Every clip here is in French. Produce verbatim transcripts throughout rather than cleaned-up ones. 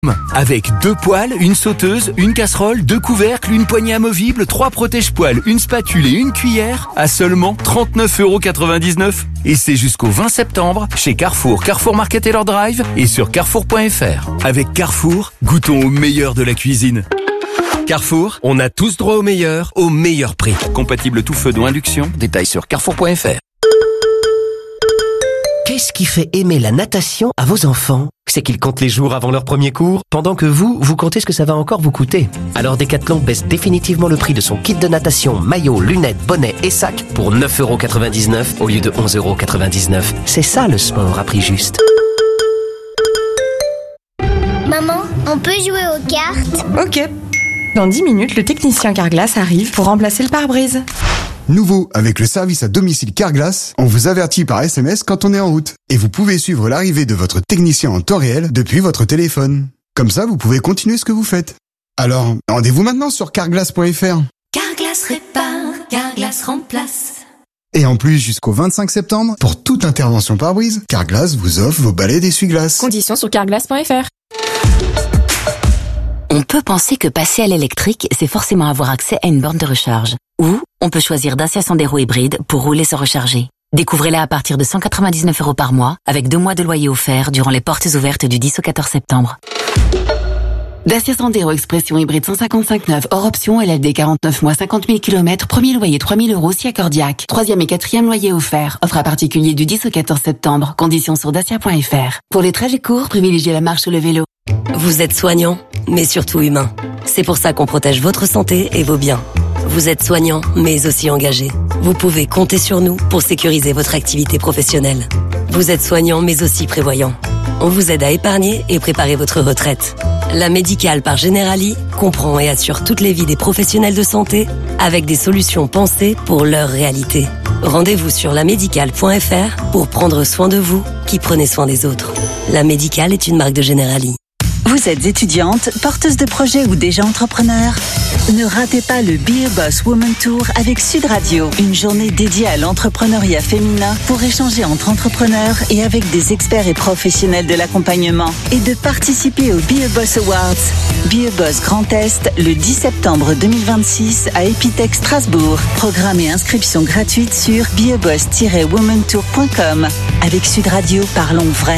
Avec deux poêles, une sauteuse, une casserole, deux couvercles, une poignée amovible, trois protège-poêles, une spatule et une cuillère à seulement trente-neuf euros quatre-vingt-dix-neuf. Et c'est jusqu'au vingt septembre chez Carrefour, Carrefour Market et leur drive et sur carrefour point f r. Avec Carrefour, goûtons au meilleur de la cuisine. Carrefour, on a tous droit au meilleur, au meilleur prix. Compatible tout feu d'eau induction, détails sur carrefour point f r. Qu'est-ce qui fait aimer la natation à vos enfants ? C'est qu'ils comptent les jours avant leur premier cours, pendant que vous, vous comptez ce que ça va encore vous coûter. Alors Decathlon baisse définitivement le prix de son kit de natation, maillot, lunettes, bonnet et sac pour neuf euros quatre-vingt-dix-neuf au lieu de onze euros quatre-vingt-dix-neuf. C'est ça le sport à prix juste. Maman, on peut jouer aux cartes ? Ok. Dans dix minutes, le technicien Carglass arrive pour remplacer le pare-brise. Nouveau, avec le service à domicile Carglass, on vous avertit par S M S quand on est en route. Et vous pouvez suivre l'arrivée de votre technicien en temps réel depuis votre téléphone. Comme ça, vous pouvez continuer ce que vous faites. Alors, rendez-vous maintenant sur carglass point f r. Carglass répare, Carglass remplace. Et en plus, jusqu'au vingt-cinq septembre, pour toute intervention pare-brise, Carglass vous offre vos balais d'essuie-glace. Conditions sur carglass point f r. On peut penser que passer à l'électrique, c'est forcément avoir accès à une borne de recharge. Ou on peut choisir Dacia Sandero hybride pour rouler sans recharger. Découvrez-la à partir de cent quatre-vingt-dix-neuf euros par mois, avec deux mois de loyer offert durant les portes ouvertes du dix au quatorze septembre. Dacia Sandero Expression hybride cent cinquante-cinq neuf, hors option, L L D quarante-neuf mois, cinquante mille kilomètres, premier loyer trois mille euros si accordiaque. Troisième et quatrième loyer offert. Offre à particulier du dix au quatorze septembre. Conditions sur dacia point f r. Pour les trajets courts, privilégiez la marche ou le vélo. Vous êtes soignant, mais surtout humain. C'est pour ça qu'on protège votre santé et vos biens. Vous êtes soignant, mais aussi engagé. Vous pouvez compter sur nous pour sécuriser votre activité professionnelle. Vous êtes soignant, mais aussi prévoyant. On vous aide à épargner et préparer votre retraite. La Médicale par Generali comprend et assure toutes les vies des professionnels de santé avec des solutions pensées pour leur réalité. Rendez-vous sur la médicale point f r pour prendre soin de vous qui prenez soin des autres. La Médicale est une marque de Generali. Vous êtes étudiante, porteuse de projet ou déjà entrepreneur ? Ne ratez pas le Be a Boss Woman Tour avec Sud Radio, une journée dédiée à l'entrepreneuriat féminin pour échanger entre entrepreneurs et avec des experts et professionnels de l'accompagnement et de participer au Be a Boss Awards. Be a Boss Grand Est le dix septembre deux mille vingt-six à Epitech Strasbourg. Programme et inscription gratuite sur be a boss tiret woman tour point com. Avec Sud Radio, parlons vrai.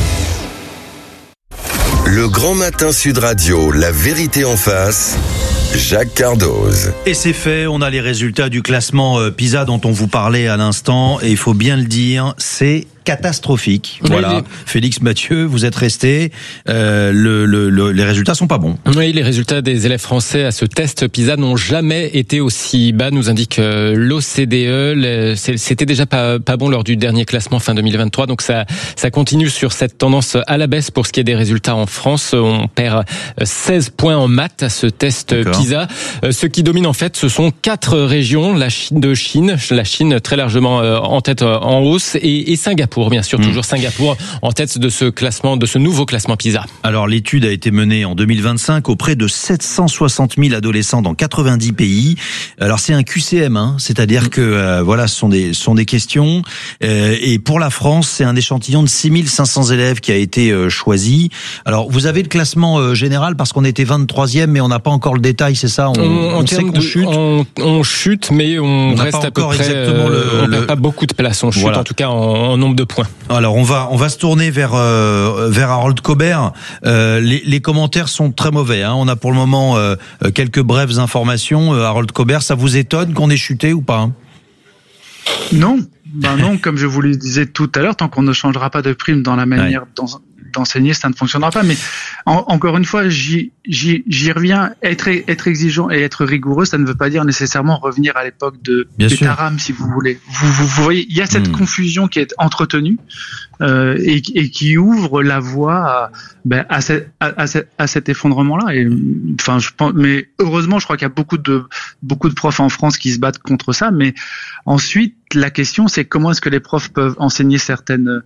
Le Grand Matin Sud Radio, la vérité en face, Jacques Cardoz. Et c'est fait, on a les résultats du classement euh, PISA dont on vous parlait à l'instant, et il faut bien le dire, c'est catastrophique. Oui, voilà. les... Félix Mathieu, vous êtes resté. Euh, le, le, le, les résultats sont pas bons. Oui, les résultats des élèves français à ce test PISA n'ont jamais été aussi bas, nous indique euh, l'O C D E. C'était déjà pas, pas bon lors du dernier classement fin deux mille vingt-trois, donc ça, ça continue sur cette tendance à la baisse pour ce qui est des résultats en France. On perd seize points en maths à ce test D'accord. PISA. Euh, ce qui domine en fait, ce sont quatre régions, la Chine de Chine, la Chine très largement euh, en tête euh, en hausse, et, et Singapour. Bien sûr, mmh. toujours Singapour en tête de ce classement, de ce nouveau classement PISA. Alors, l'étude a été menée en deux mille vingt-cinq auprès de sept cent soixante mille adolescents dans quatre-vingt-dix pays. Alors, c'est un Q C M, hein, c'est-à-dire mmh. que euh, voilà, ce sont des, ce sont des questions. Euh, et pour la France, c'est un échantillon de six mille cinq cents élèves qui a été euh, choisi. Alors, vous avez le classement euh, général parce qu'on était vingt-troisième, mais on n'a pas encore le détail, c'est ça ? On, on, on sait qu'on de, chute. On, on chute, mais on, on reste à peu près. Exactement euh, le, on le... perd pas beaucoup de place. On chute voilà. en tout cas en, en nombre de points. Alors on va on va se tourner vers euh, vers Harold Cobert. Euh, les, les commentaires sont très mauvais. Hein. On a pour le moment euh, quelques brèves informations. Euh, Harold Cobert, ça vous étonne qu'on ait chuté ou pas hein? Non, ben non. Comme je vous le disais tout à l'heure, tant qu'on ne changera pas de prime dans la manière ouais. dont d'enseigner, ça ne fonctionnera pas. Mais en, encore une fois, j'y, j'y, j'y reviens. Être, être exigeant et être rigoureux, ça ne veut pas dire nécessairement revenir à l'époque de Pétaram, si vous voulez. Vous, vous, vous voyez, il y a cette mmh. confusion qui est entretenue euh, et, et qui ouvre la voie à, ben, à, ce, à, à, à cet effondrement-là. Et enfin, je pense, mais heureusement, je crois qu'il y a beaucoup de beaucoup de profs en France qui se battent contre ça. Mais ensuite, la question, c'est comment est-ce que les profs peuvent enseigner certaines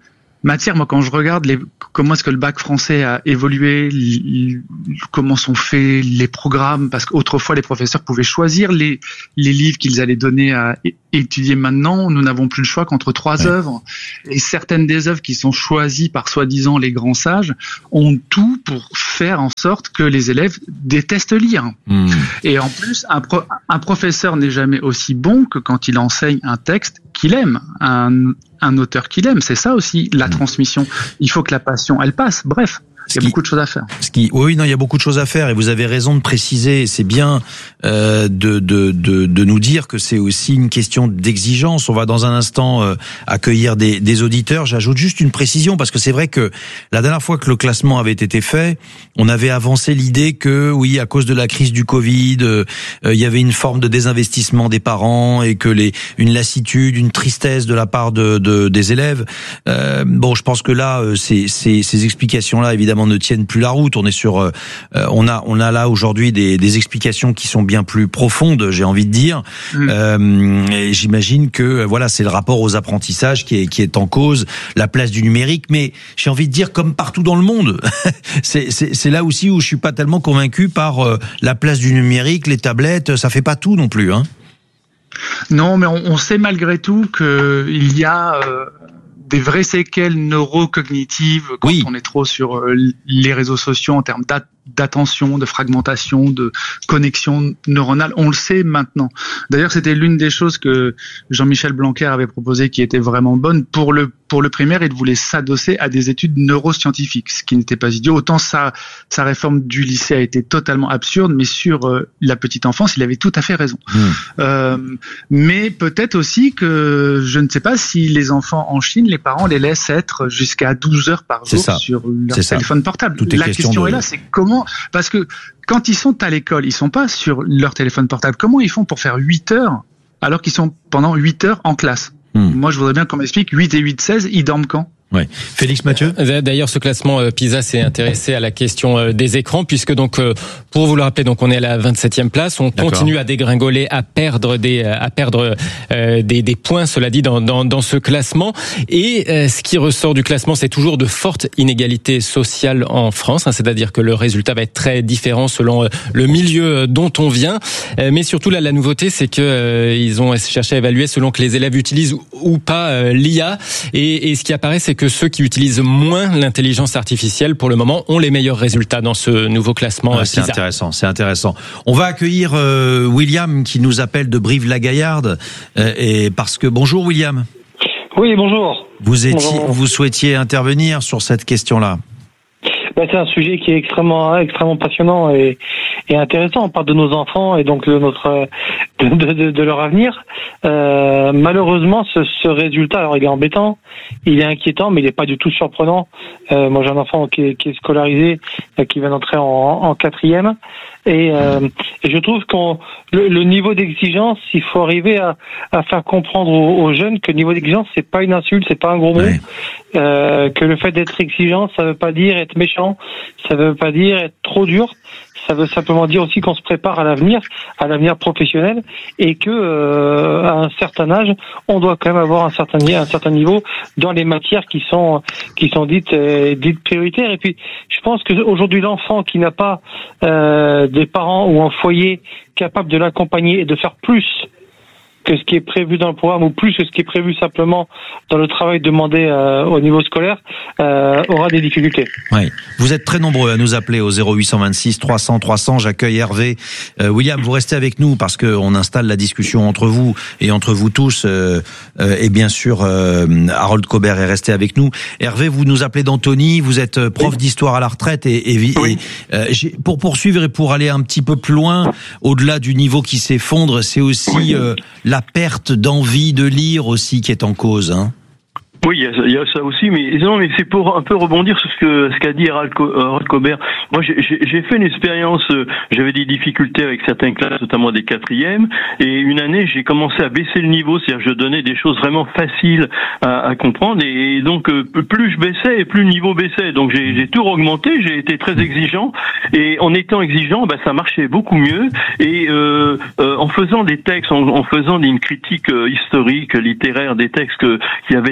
matière, moi, quand je regarde les, comment est-ce que le bac français a évolué, l, comment sont faits les programmes, parce qu'autrefois les professeurs pouvaient choisir les, les livres qu'ils allaient donner à étudier. Maintenant, nous n'avons plus le choix qu'entre trois ouais. œuvres, et certaines des œuvres qui sont choisies par soi-disant les grands sages ont tout pour faire en sorte que les élèves détestent lire. Mmh. Et en plus, un, pro, un professeur n'est jamais aussi bon que quand il enseigne un texte qu'il aime, un, un auteur qu'il aime. C'est ça aussi la mmh. transmission. Il faut que la passion, elle passe. Bref. Il y a qui, beaucoup de choses à faire. Ce qui, oui, non, il y a beaucoup de choses à faire et vous avez raison de préciser. C'est bien euh, de, de, de, de nous dire que c'est aussi une question d'exigence. On va dans un instant euh, accueillir des, des auditeurs. J'ajoute juste une précision parce que c'est vrai que la dernière fois que le classement avait été fait, on avait avancé l'idée que oui, à cause de la crise du Covid, euh, il y avait une forme de désinvestissement des parents et que les une lassitude, une tristesse de la part de, de des élèves. Euh, bon, je pense que là, ces, ces, ces explications-là, évidemment, ne tiennent plus la route. On est sur, euh, on a, on a là aujourd'hui des, des explications qui sont bien plus profondes, j'ai envie de dire. Mmh. Euh, et j'imagine que voilà, c'est le rapport aux apprentissages qui est, qui est en cause, la place du numérique. Mais j'ai envie de dire, comme partout dans le monde, c'est, c'est, c'est là aussi où je suis pas tellement convaincu par euh, la place du numérique, les tablettes, ça fait pas tout non plus, hein. Non, mais on, on sait malgré tout que il y a euh... des vraies séquelles neurocognitives quand oui. on est trop sur les réseaux sociaux en termes d'attention, de fragmentation, de connexion neuronale. On le sait maintenant. D'ailleurs, c'était l'une des choses que Jean-Michel Blanquer avait proposé qui était vraiment bonne. Pour le, pour le primaire, il voulait s'adosser à des études neuroscientifiques, ce qui n'était pas idiot. Autant sa, sa réforme du lycée a été totalement absurde, mais sur euh, la petite enfance, il avait tout à fait raison. Mmh. Euh, mais peut-être aussi que, je ne sais pas si les enfants en Chine, les parents les laissent être jusqu'à douze heures par jour sur leur c'est téléphone ça. portable. Tout la est question, question de... est là, c'est comment, parce que quand ils sont à l'école, ils sont pas sur leur téléphone portable. Comment ils font pour faire huit heures alors qu'ils sont pendant huit heures en classe? hmm. Moi, je voudrais bien qu'on m'explique, huit et huit, seize, ils dorment quand? Ouais. Félix Mathieu. D'ailleurs, ce classement PISA s'est intéressé à la question des écrans, puisque donc, pour vous le rappeler, donc on est à la vingt-septième place. On D'accord. continue à dégringoler, à perdre des, à perdre euh, des, des points. Cela dit, dans, dans, dans ce classement. Et euh, ce qui ressort du classement, c'est toujours de fortes inégalités sociales en France. Hein, c'est-à-dire que le résultat va être très différent selon le milieu dont on vient. Euh, mais surtout, là, la nouveauté, c'est que euh, ils ont cherché à évaluer selon que les élèves utilisent ou pas euh, l'I A. Et, et ce qui apparaît, c'est que que ceux qui utilisent moins l'intelligence artificielle, pour le moment, ont les meilleurs résultats dans ce nouveau classement. Ouais, c'est PISA. intéressant, c'est intéressant. On va accueillir euh, William qui nous appelle de Brive-la-Gaillarde, euh, et parce que bonjour William. Oui, bonjour. Vous étiez, bonjour. vous souhaitiez intervenir sur cette question-là. Ben, c'est un sujet qui est extrêmement, extrêmement passionnant et, et intéressant. On parle de nos enfants et donc de notre, de, de, de leur avenir. Euh, malheureusement, ce, ce résultat, alors il est embêtant, il est inquiétant, mais il n'est pas du tout surprenant. Euh, moi, j'ai un enfant qui est, qui est scolarisé, qui vient d'entrer en, en quatrième, et, euh, et je trouve qu'on le, le niveau d'exigence, il faut arriver à, à faire comprendre aux, aux jeunes que le niveau d'exigence, c'est pas une insulte, c'est pas un gros mot. Ouais. Euh, que le fait d'être exigeant, ça veut pas dire être méchant, ça veut pas dire être trop dur. Ça veut simplement dire aussi qu'on se prépare à l'avenir, à l'avenir professionnel, et que euh, à un certain âge, on doit quand même avoir un certain un certain niveau dans les matières qui sont qui sont dites euh, dites prioritaires. Et puis, je pense que aujourd'hui, l'enfant qui n'a pas euh, des parents ou un foyer capable de l'accompagner et de faire plus que ce qui est prévu dans le programme, ou plus que ce qui est prévu simplement dans le travail demandé euh, au niveau scolaire, euh, aura des difficultés. Oui. Vous êtes très nombreux à nous appeler au zéro huit cent vingt-six trois cents trois cents. J'accueille Hervé. Euh, William, vous restez avec nous parce que on installe la discussion entre vous et entre vous tous. Euh, euh, et bien sûr, euh, Harold Cobert est resté avec nous. Hervé, vous nous appelez d'Antony. Vous êtes prof oui. d'histoire à la retraite et, et, oui. et euh, j'ai, pour poursuivre et pour aller un petit peu plus loin, au-delà du niveau qui s'effondre, c'est aussi oui. euh, la perte d'envie de lire aussi qui est en cause, hein. Oui, il y, a, il y a ça aussi, mais non, mais c'est pour un peu rebondir sur ce que ce qu'a dit Harold Cobert. Moi, j'ai, j'ai fait une expérience. J'avais des difficultés avec certaines classes, notamment des quatrièmes, et une année, j'ai commencé à baisser le niveau, c'est-à-dire je donnais des choses vraiment faciles à, à comprendre, et donc plus je baissais, et plus le niveau baissait. Donc j'ai, j'ai tout augmenté, j'ai été très exigeant, et en étant exigeant, bah ça marchait beaucoup mieux. Et euh, euh, en faisant des textes, en, en faisant une critique historique, littéraire des textes que qu'il y avait dans, dans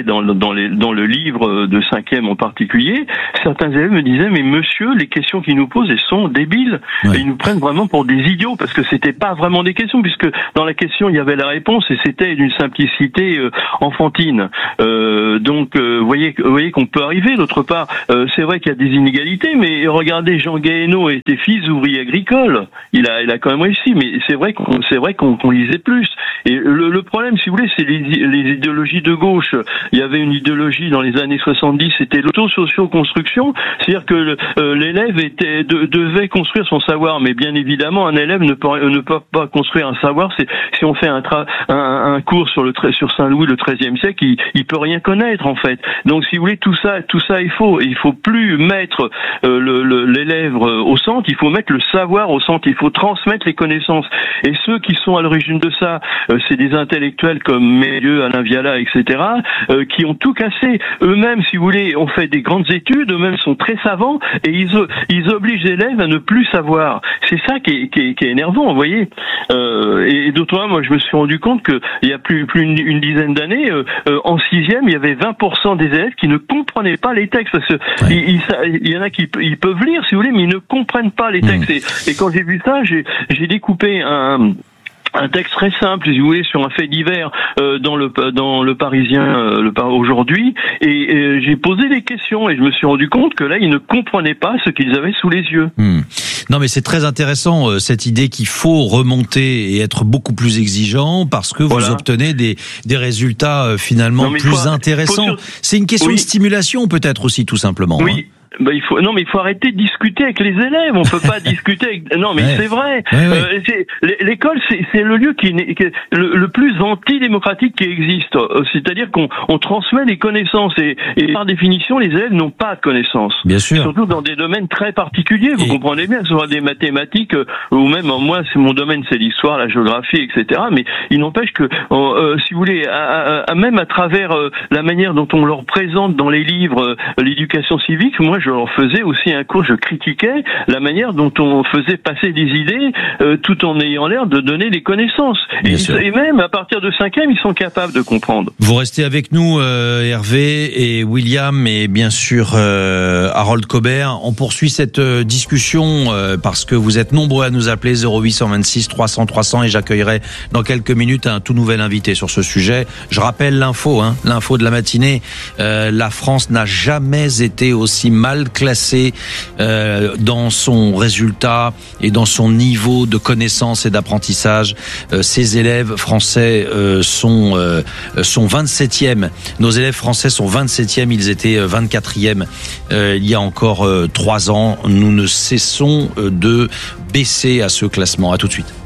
dans, les, dans le livre de cinquième en particulier, certains élèves me disaient mais monsieur, les questions qu'ils nous posent, elles sont débiles. Ouais. Et ils nous prennent vraiment pour des idiots parce que c'était pas vraiment des questions puisque dans la question il y avait la réponse et c'était d'une simplicité euh, enfantine. Euh, donc euh, vous voyez, vous voyez qu'on peut arriver. D'autre part, euh, c'est vrai qu'il y a des inégalités, mais regardez, Jean Guéhenno était fils d'ouvrier agricole. Il a, il a quand même réussi, mais c'est vrai qu'on, c'est vrai qu'on, qu'on lisait plus. Et le, le problème, si vous voulez, c'est les, les idéologies de gauche. Il y avait une idéologie dans les années soixante-dix, c'était l'auto-socio-construction, c'est-à-dire que euh, l'élève était, de, devait construire son savoir, mais bien évidemment, un élève ne peut, ne peut pas construire un savoir. C'est, si on fait un, tra, un, un cours sur le sur Saint-Louis le treizième siècle, il, il peut rien connaître en fait. Donc, si vous voulez, tout ça, tout ça est faux. Et il faut plus mettre euh, le, le, l'élève au centre, il faut mettre le savoir au centre, il faut transmettre les connaissances. Et ceux qui sont à l'origine de ça, euh, c'est des intellectuels comme Mélieu, Alain Viala, et cetera, euh, qui ont tout cassé. Eux-mêmes, si vous voulez, ont fait des grandes études, eux-mêmes sont très savants, et ils, ils obligent l'élève à ne plus savoir. C'est ça qui est, qui est, qui est énervant, vous voyez. Euh, et d'autre part, moi, je me suis rendu compte qu'il y a plus, plus une, une dizaine d'années, euh, euh, en sixième, il y avait vingt pour cent des élèves qui ne comprenaient pas les textes, parce que ouais. il, il, il y en a qui ils peuvent lire, si vous voulez, mais ils ne comprennent pas les textes. Mmh. Et, et quand j'ai vu ça, j'ai, j'ai découpé un... un texte très simple, si vous voulez, sur un fait divers euh, dans le dans le Parisien euh, le aujourd'hui, et, et j'ai posé des questions et je me suis rendu compte que là ils ne comprenaient pas ce qu'ils avaient sous les yeux. Hmm. Non, mais c'est très intéressant euh, cette idée qu'il faut remonter et être beaucoup plus exigeant parce que vous voilà. obtenez des des résultats euh, finalement non, plus faut, intéressants. Faut sur... C'est une question oui. de stimulation peut-être aussi tout simplement. Oui. Hein. Bah, il faut non mais il faut arrêter de discuter avec les élèves. On peut pas discuter avec non mais ouais. c'est vrai. Ouais, ouais. Euh, c'est, l'école c'est, c'est le lieu qui est, qui est le, le plus antidémocratique qui existe. C'est-à-dire qu'on on transmet les connaissances et, et par définition les élèves n'ont pas de connaissances. Bien sûr. Surtout dans des domaines très particuliers. Vous et... comprenez bien, que ce soit des mathématiques euh, ou même moi c'est mon domaine c'est l'histoire, la géographie, et cetera. Mais il n'empêche que euh, si vous voulez à, à, à, même à travers euh, la manière dont on leur présente dans les livres euh, l'éducation civique, moi je leur faisais aussi un cours, je critiquais la manière dont on faisait passer des idées euh, tout en ayant l'air de donner des connaissances. Et, et même à partir de cinquième, ils sont capables de comprendre. Vous restez avec nous, euh, Hervé et William, et bien sûr euh, Harold Cobert. On poursuit cette euh, discussion euh, parce que vous êtes nombreux à nous appeler zéro huit cent vingt-six trois cents trois cents et j'accueillerai dans quelques minutes un tout nouvel invité sur ce sujet. Je rappelle l'info, hein, l'info de la matinée. Euh, la France n'a jamais été aussi mal classé euh, dans son résultat et dans son niveau de connaissance et d'apprentissage. Euh, ces élèves français euh, sont euh, sont vingt-septième. Nos élèves français sont vingt-septième. Ils étaient vingt-quatrième euh, il y a encore euh, trois ans. Nous ne cessons euh, de baisser à ce classement. À tout de suite.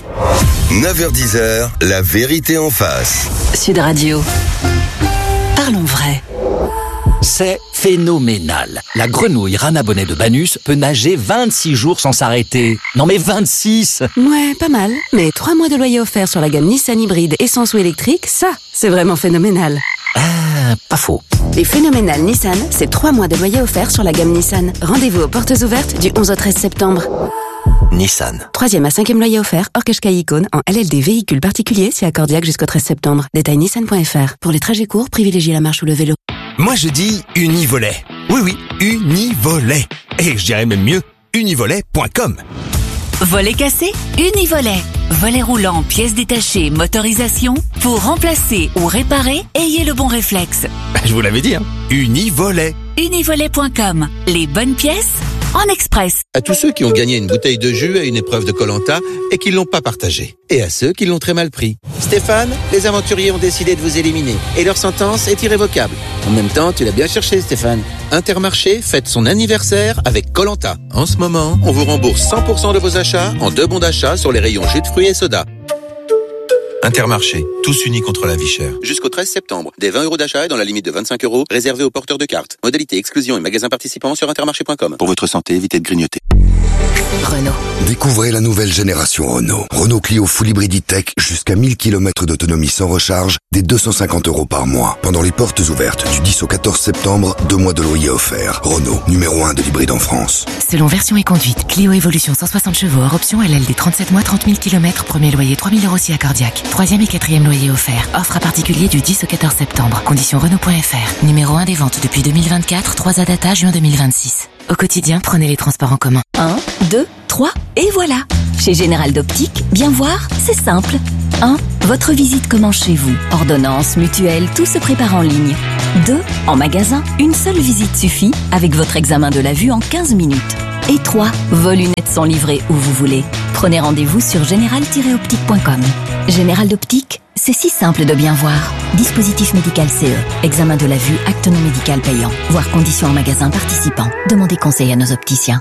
neuf heures dix, la vérité en face. Sud Radio. Parlons vrai. C'est phénoménal. La grenouille rana bonnet de Banus peut nager vingt-six jours sans s'arrêter. Non mais vingt-six! Ouais, pas mal. Mais trois mois de loyer offert sur la gamme Nissan hybride essence ou électrique, ça, c'est vraiment phénoménal. Ah, pas faux. Les phénoménales Nissan, c'est trois mois de loyer offert sur la gamme Nissan. Rendez-vous aux portes ouvertes du onze au treize septembre. Nissan. Troisième à cinquième loyer offert, hors Qashqai Icône, en L L D véhicule particulier, c'est accordiaque jusqu'au treize septembre. Détail nissan point f r. Pour les trajets courts, privilégiez la marche ou le vélo. Moi je dis Univolet. Oui oui, Univolet. Et je dirais même mieux, univolet point com. Volet cassé, Univolet. Volet roulant, pièces détachées, motorisation. Pour remplacer ou réparer, ayez le bon réflexe. Je vous l'avais dit, hein. Univolet. univolet point com. Les bonnes pièces en express. À tous ceux qui ont gagné une bouteille de jus à une épreuve de Koh-Lanta et qui l'ont pas partagée. Et à ceux qui l'ont très mal pris. Stéphane, les aventuriers ont décidé de vous éliminer et leur sentence est irrévocable. En même temps, tu l'as bien cherché, Stéphane. Intermarché fête son anniversaire avec Koh-Lanta. En ce moment, on vous rembourse cent pour cent de vos achats en deux bons d'achat sur les rayons jus de fruits et soda. Intermarché, tous unis contre la vie chère. Jusqu'au treize septembre, des vingt euros d'achat et dans la limite de vingt-cinq euros, réservés aux porteurs de cartes. Modalité exclusion et magasins participants sur intermarché point com. Pour votre santé, évitez de grignoter. Renault. Découvrez la nouvelle génération Renault. Renault Clio Full Hybrid E-Tech jusqu'à mille kilomètres d'autonomie sans recharge, dès deux cent cinquante euros par mois. Pendant les portes ouvertes du dix au quatorze septembre, deux mois de loyer offerts. Renault, numéro un de l'hybride en France. Selon version et conduite, Clio Evolution cent soixante chevaux hors option L L D trente-sept mois, trente mille kilomètres, premier loyer trois mille euros si accordiaque. Troisième et quatrième loyer offert. Offre à particulier du dix au quatorze septembre. Conditions Renault point F R. Numéro un des ventes depuis deux mille vingt-quatre, trois A data juin deux mille vingt-six. Au quotidien, prenez les transports en commun. un, deux, trois, et voilà. Chez Général d'Optique, bien voir, c'est simple. un. Votre visite commence chez vous. Ordonnance, mutuelle, tout se prépare en ligne. deux. En magasin, une seule visite suffit avec votre examen de la vue en quinze minutes. Et trois. Vos lunettes sont livrées où vous voulez. Prenez rendez-vous sur général tiret optique point com. Général d'Optique, c'est si simple de bien voir. Dispositif médical C E. Examen de la vue, acte non médical payant. Voir conditions en magasin participant. Demandez conseil à nos opticiens.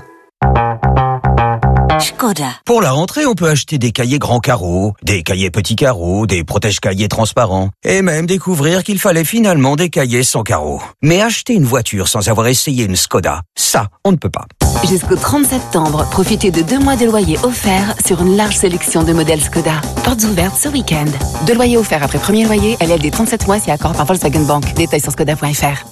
Skoda. Pour la rentrée, on peut acheter des cahiers grands carreaux, des cahiers petits carreaux, des protège-cahiers transparents, et même découvrir qu'il fallait finalement des cahiers sans carreaux. Mais acheter une voiture sans avoir essayé une Skoda, ça, on ne peut pas. Jusqu'au trente septembre, profitez de deux mois de loyer offerts sur une large sélection de modèles Skoda. Portes ouvertes ce week-end. Deux loyers offerts après premier loyer, L L D trente-sept mois si accord par Volkswagen Bank. Détails sur skoda point F R.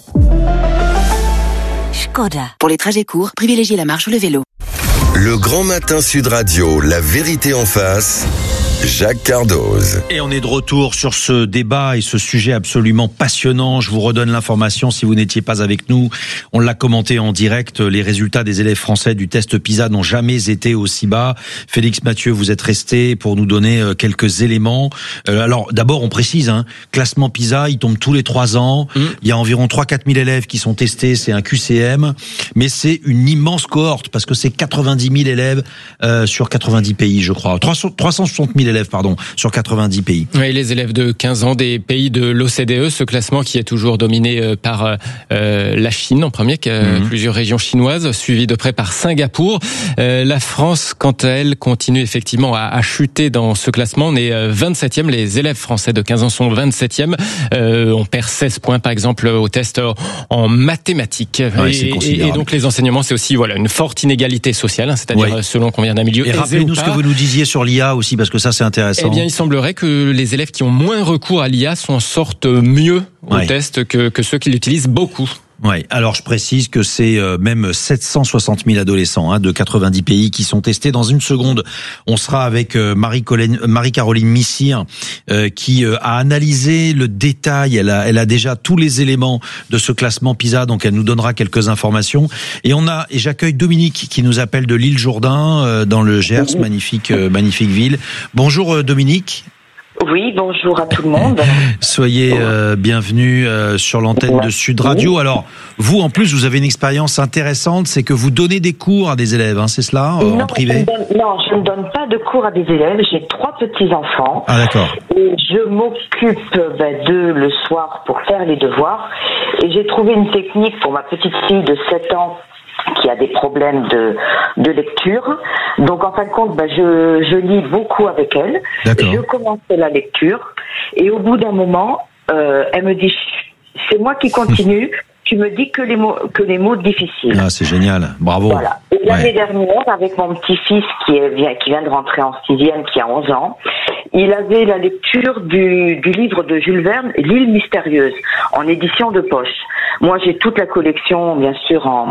Skoda. Pour les trajets courts, privilégiez la marche ou le vélo. Le Grand Matin Sud Radio, la vérité en face, Jacques Cardoz. Et on est de retour sur ce débat et ce sujet absolument passionnant. Je vous redonne l'information si vous n'étiez pas avec nous. On l'a commenté en direct. Les résultats des élèves français du test PISA n'ont jamais été aussi bas. Félix Mathieu, vous êtes resté pour nous donner quelques éléments. Alors d'abord, on précise, hein, classement PISA, il tombe tous les trois ans. Mmh. Il y a environ trois à quatre mille élèves qui sont testés. C'est un Q C M, mais c'est une immense cohorte parce que c'est quatre-vingt-dix mille élèves euh, sur quatre-vingt-dix pays, je crois. trois cent soixante mille élèves, pardon, sur quatre-vingt-dix pays. Oui, les élèves de quinze ans des pays de l'O C D E, ce classement qui est toujours dominé par euh, la Chine en premier, qui a mmh. plusieurs régions chinoises, suivi de près par Singapour. Euh, la France, quant à elle, continue effectivement à, à chuter dans ce classement. On est vingt-septième, les élèves français de quinze ans sont vingt-septième. Euh, on perd seize points, par exemple, au test en mathématiques. Ouais, et, et, et donc les enseignements, c'est aussi voilà une forte inégalité sociale, hein, c'est-à-dire ouais. selon qu'on vient d'un milieu. Et rappelez-nous ce que vous nous disiez sur l'I A aussi, parce que ça c'est intéressant. Eh bien, il semblerait que les élèves qui ont moins recours à l'I A s'en sortent mieux au ouais. test que, que ceux qui l'utilisent beaucoup. Ouais. Alors je précise que c'est euh, même sept cent soixante mille adolescents hein, de quatre-vingt-dix pays qui sont testés. Dans une seconde, on sera avec euh, Marie-Caroline, Marie-Caroline Missire euh, qui euh, a analysé le détail. Elle a, elle a déjà tous les éléments de ce classement PISA, donc elle nous donnera quelques informations. Et on a et j'accueille Dominique qui nous appelle de l'île Jourdain euh, dans le Gers, magnifique, euh, magnifique ville. Bonjour euh, Dominique. Oui, bonjour à tout le monde. Soyez euh, bienvenue euh, sur l'antenne de Sud Radio. Alors, vous, en plus, vous avez une expérience intéressante, c'est que vous donnez des cours à des élèves, hein, c'est cela, euh, non, en privé? je donne, Non, je ne donne pas de cours à des élèves. J'ai trois petits-enfants. Ah, d'accord. Et je m'occupe ben, d'eux le soir pour faire les devoirs. Et j'ai trouvé une technique pour ma petite fille de sept ans qui a des problèmes de, de lecture. Donc, en fin de compte, bah, je, je lis beaucoup avec elle. D'accord. Je commence la lecture. Et au bout d'un moment, euh, elle me dit, c'est moi qui continue. Tu me dis que les mots, que les mots difficiles. Ah, c'est génial. Bravo. Voilà. Et l'année ouais. dernière, avec mon petit-fils qui est, qui vient de rentrer en sixième, qui a onze ans, il avait la lecture du, du livre de Jules Verne, L'île mystérieuse, en édition de poche. Moi, j'ai toute la collection, bien sûr, en,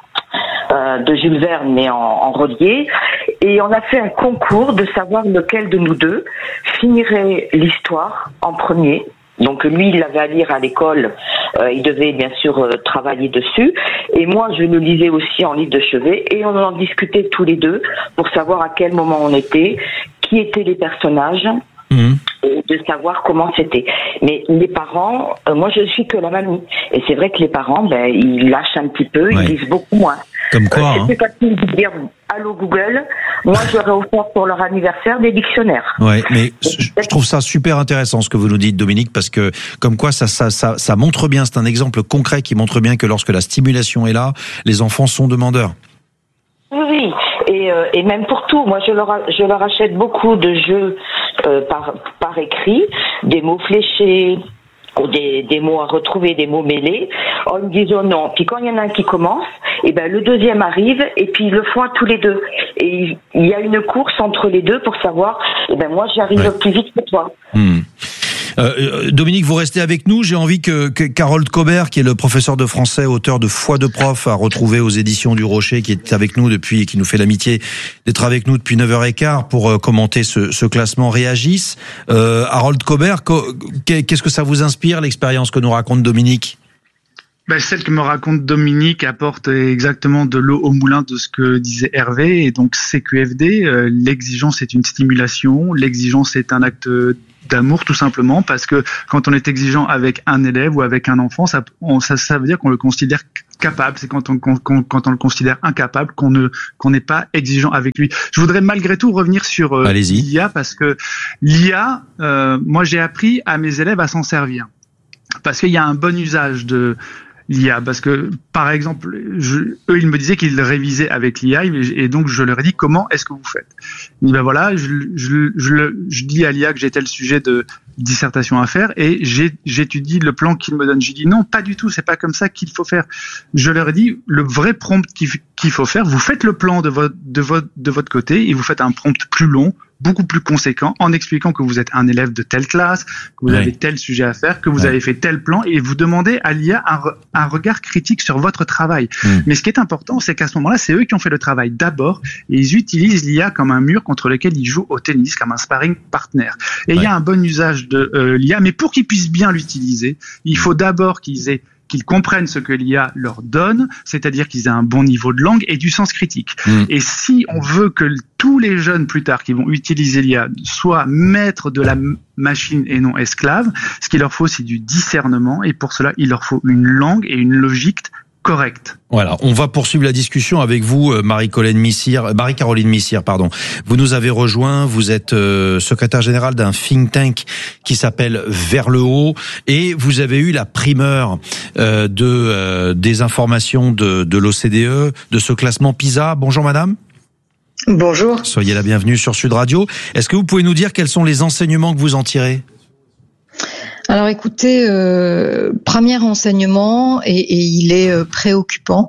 Euh, de Jules Verne, mais en, en relié. Et on a fait un concours de savoir lequel de nous deux finirait l'histoire en premier. Donc lui, il l'avait à lire à l'école, euh, il devait bien sûr euh, travailler dessus. Et moi, je le lisais aussi en livre de chevet. Et on en discutait tous les deux pour savoir à quel moment on était, qui étaient les personnages. Mmh. Et de savoir comment c'était. Mais les parents, euh, moi je suis que la mamie. Et c'est vrai que les parents, ben, ils lâchent un petit peu, ouais. ils lisent beaucoup moins. Comme quoi, euh, c'est plus facile de dire allô Google. Moi j'aurais offert pour leur anniversaire des dictionnaires. Ouais, mais je trouve ça super intéressant ce que vous nous dites, Dominique, parce que comme quoi ça, ça, ça, ça montre bien, c'est un exemple concret qui montre bien que lorsque la stimulation est là, les enfants sont demandeurs. Oui, et, euh, et même pour tout. Moi, je leur, je leur achète beaucoup de jeux euh, par, par écrit, des mots fléchés, ou des, des mots à retrouver, des mots mêlés. Oh, ils me disent oh non. Puis quand il y en a un qui commence, et ben le deuxième arrive et puis ils le font à tous les deux. Et il y a une course entre les deux pour savoir, et ben moi j'arrive ouais. plus vite que toi. Hmm. Euh, Dominique, vous restez avec nous. J'ai envie que, que Carole Cobert, qui est le professeur de français, auteur de Foi de prof, à retrouver aux éditions du Rocher, qui est avec nous depuis et qui nous fait l'amitié d'être avec nous depuis neuf heures quinze pour euh, commenter ce, ce classement, réagisse. Euh, Harold Cobert, qu'est-ce que ça vous inspire, l'expérience que nous raconte Dominique? Ben, celle que me raconte Dominique apporte exactement de l'eau au moulin de ce que disait Hervé. Et donc C Q F D, euh, l'exigence est une stimulation, l'exigence est un acte d'amour tout simplement, parce que quand on est exigeant avec un élève ou avec un enfant, ça, on, ça, ça veut dire qu'on le considère capable. C'est quand on, quand, quand on le considère incapable qu'on ne qu'on n'est pas exigeant avec lui. Je voudrais malgré tout revenir sur euh, l'I A, parce que l'I A, euh, moi j'ai appris à mes élèves à s'en servir, parce qu'il y a un bon usage de l'I A, parce que par exemple, je, eux ils me disaient qu'ils révisaient avec l'I A, et donc je leur ai dit comment est-ce que vous faites. Ils disent ben voilà, je, je, je, je dis à l'I A que j'ai tel sujet de dissertation à faire et j'ai, j'étudie le plan qu'il me donne. J'ai dit non, pas du tout, c'est pas comme ça qu'il faut faire. Je leur ai dit le vrai prompt qu'il, qu'il faut faire, vous faites le plan de votre, de votre, de votre côté et vous faites un prompt plus long, beaucoup plus conséquent, en expliquant que vous êtes un élève de telle classe, que vous oui. avez tel sujet à faire, que vous oui. avez fait tel plan, et vous demandez à l'I A un, re, un regard critique sur votre travail. Mm. Mais ce qui est important, c'est qu'à ce moment-là, c'est eux qui ont fait le travail d'abord, et ils utilisent l'I A comme un mur contre lequel ils jouent au tennis, comme un sparring partner. Et il ouais. y a un bon usage de euh, l'I A, mais pour qu'ils puissent bien l'utiliser, il faut d'abord qu'ils aient qu'ils comprennent ce que l'I A leur donne, c'est-à-dire qu'ils aient un bon niveau de langue et du sens critique. Mmh. Et si on veut que tous les jeunes plus tard qui vont utiliser l'I A soient maîtres de la machine et non esclaves, ce qu'il leur faut, c'est du discernement, et pour cela, il leur faut une langue et une logique correcte. Voilà, on va poursuivre la discussion avec vous, Marie-Caroline Missire, Marie-Caroline Missire, pardon. Vous nous avez rejoint, vous êtes euh, secrétaire générale d'un think tank qui s'appelle Vers le haut, et vous avez eu la primeur euh, de euh, des informations de, de l'O C D E, de ce classement PISA. Bonjour madame. Bonjour. Soyez la bienvenue sur Sud Radio. Est-ce que vous pouvez nous dire quels sont les enseignements que vous en tirez ? Alors écoutez, euh, premier enseignement, et, et il est euh, préoccupant.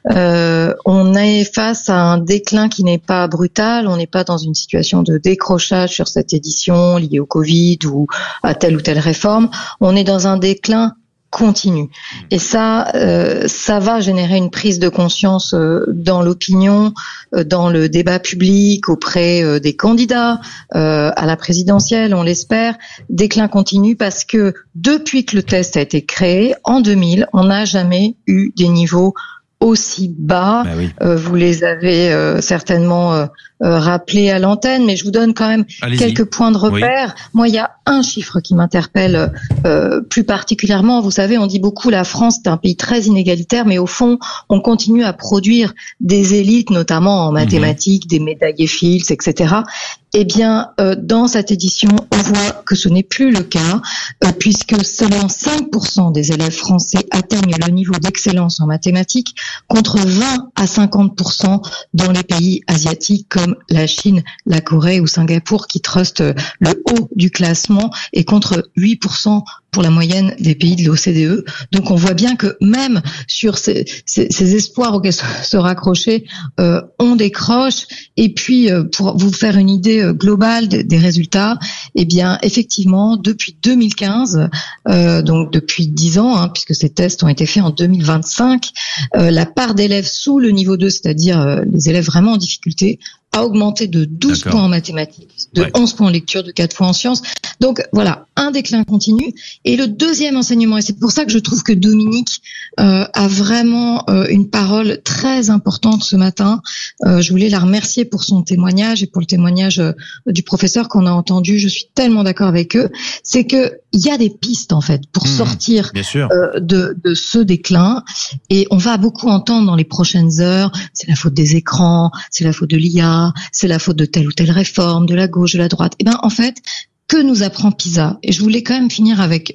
Euh, on est face à un déclin qui n'est pas brutal, on n'est pas dans une situation de décrochage sur cette édition liée au Covid ou à telle ou telle réforme. On est dans un déclin continue. Et ça, euh, ça va générer une prise de conscience euh, dans l'opinion, euh, dans le débat public, auprès euh, des candidats euh, à la présidentielle, on l'espère. Déclin continu parce que depuis que le test a été créé, en deux mille, on n'a jamais eu des niveaux aussi bas. Ben oui. euh, vous les avez euh, certainement euh, euh, rappelés à l'antenne, mais je vous donne quand même Allez-y. quelques points de repère. Oui. Moi, il y a un chiffre qui m'interpelle euh, plus particulièrement. Vous savez, on dit beaucoup la France est un pays très inégalitaire, mais au fond, on continue à produire des élites, notamment en mathématiques, mmh. des médaillés Fields, et cetera. Eh bien, euh, dans cette édition, on voit que ce n'est plus le cas, euh, puisque seulement cinq pour cent des élèves français atteignent le niveau d'excellence en mathématiques, contre vingt à cinquante pour cent dans les pays asiatiques comme la Chine, la Corée ou Singapour, qui trustent le haut du classement, et contre huit pour cent pour la moyenne des pays de l'O C D E. Donc on voit bien que même sur ces, ces, ces espoirs auxquels se raccrocher, euh, on décroche. Et puis euh, pour vous faire une idée euh, globale des, des résultats, eh bien effectivement depuis deux mille quinze, euh, donc depuis dix ans, hein, puisque ces tests ont été faits en deux mille vingt-cinq, euh, la part d'élèves sous le niveau deux, c'est-à-dire euh, les élèves vraiment en difficulté, a augmenté de douze D'accord. points en mathématiques, de ouais. onze points en lecture, de quatre points en sciences. Donc voilà, un déclin continu. Et le deuxième enseignement, et c'est pour ça que je trouve que Dominique euh, a vraiment euh, une parole très importante ce matin. Euh, je voulais la remercier pour son témoignage et pour le témoignage euh, du professeur qu'on a entendu. Je suis tellement d'accord avec eux. C'est que il y a des pistes en fait pour mmh, sortir euh, de, de ce déclin. Et on va beaucoup entendre dans les prochaines heures. C'est la faute des écrans, c'est la faute de l'I A, c'est la faute de telle ou telle réforme, de la gauche, de la droite. Eh ben, en fait, que nous apprend PISA? Et je voulais quand même finir avec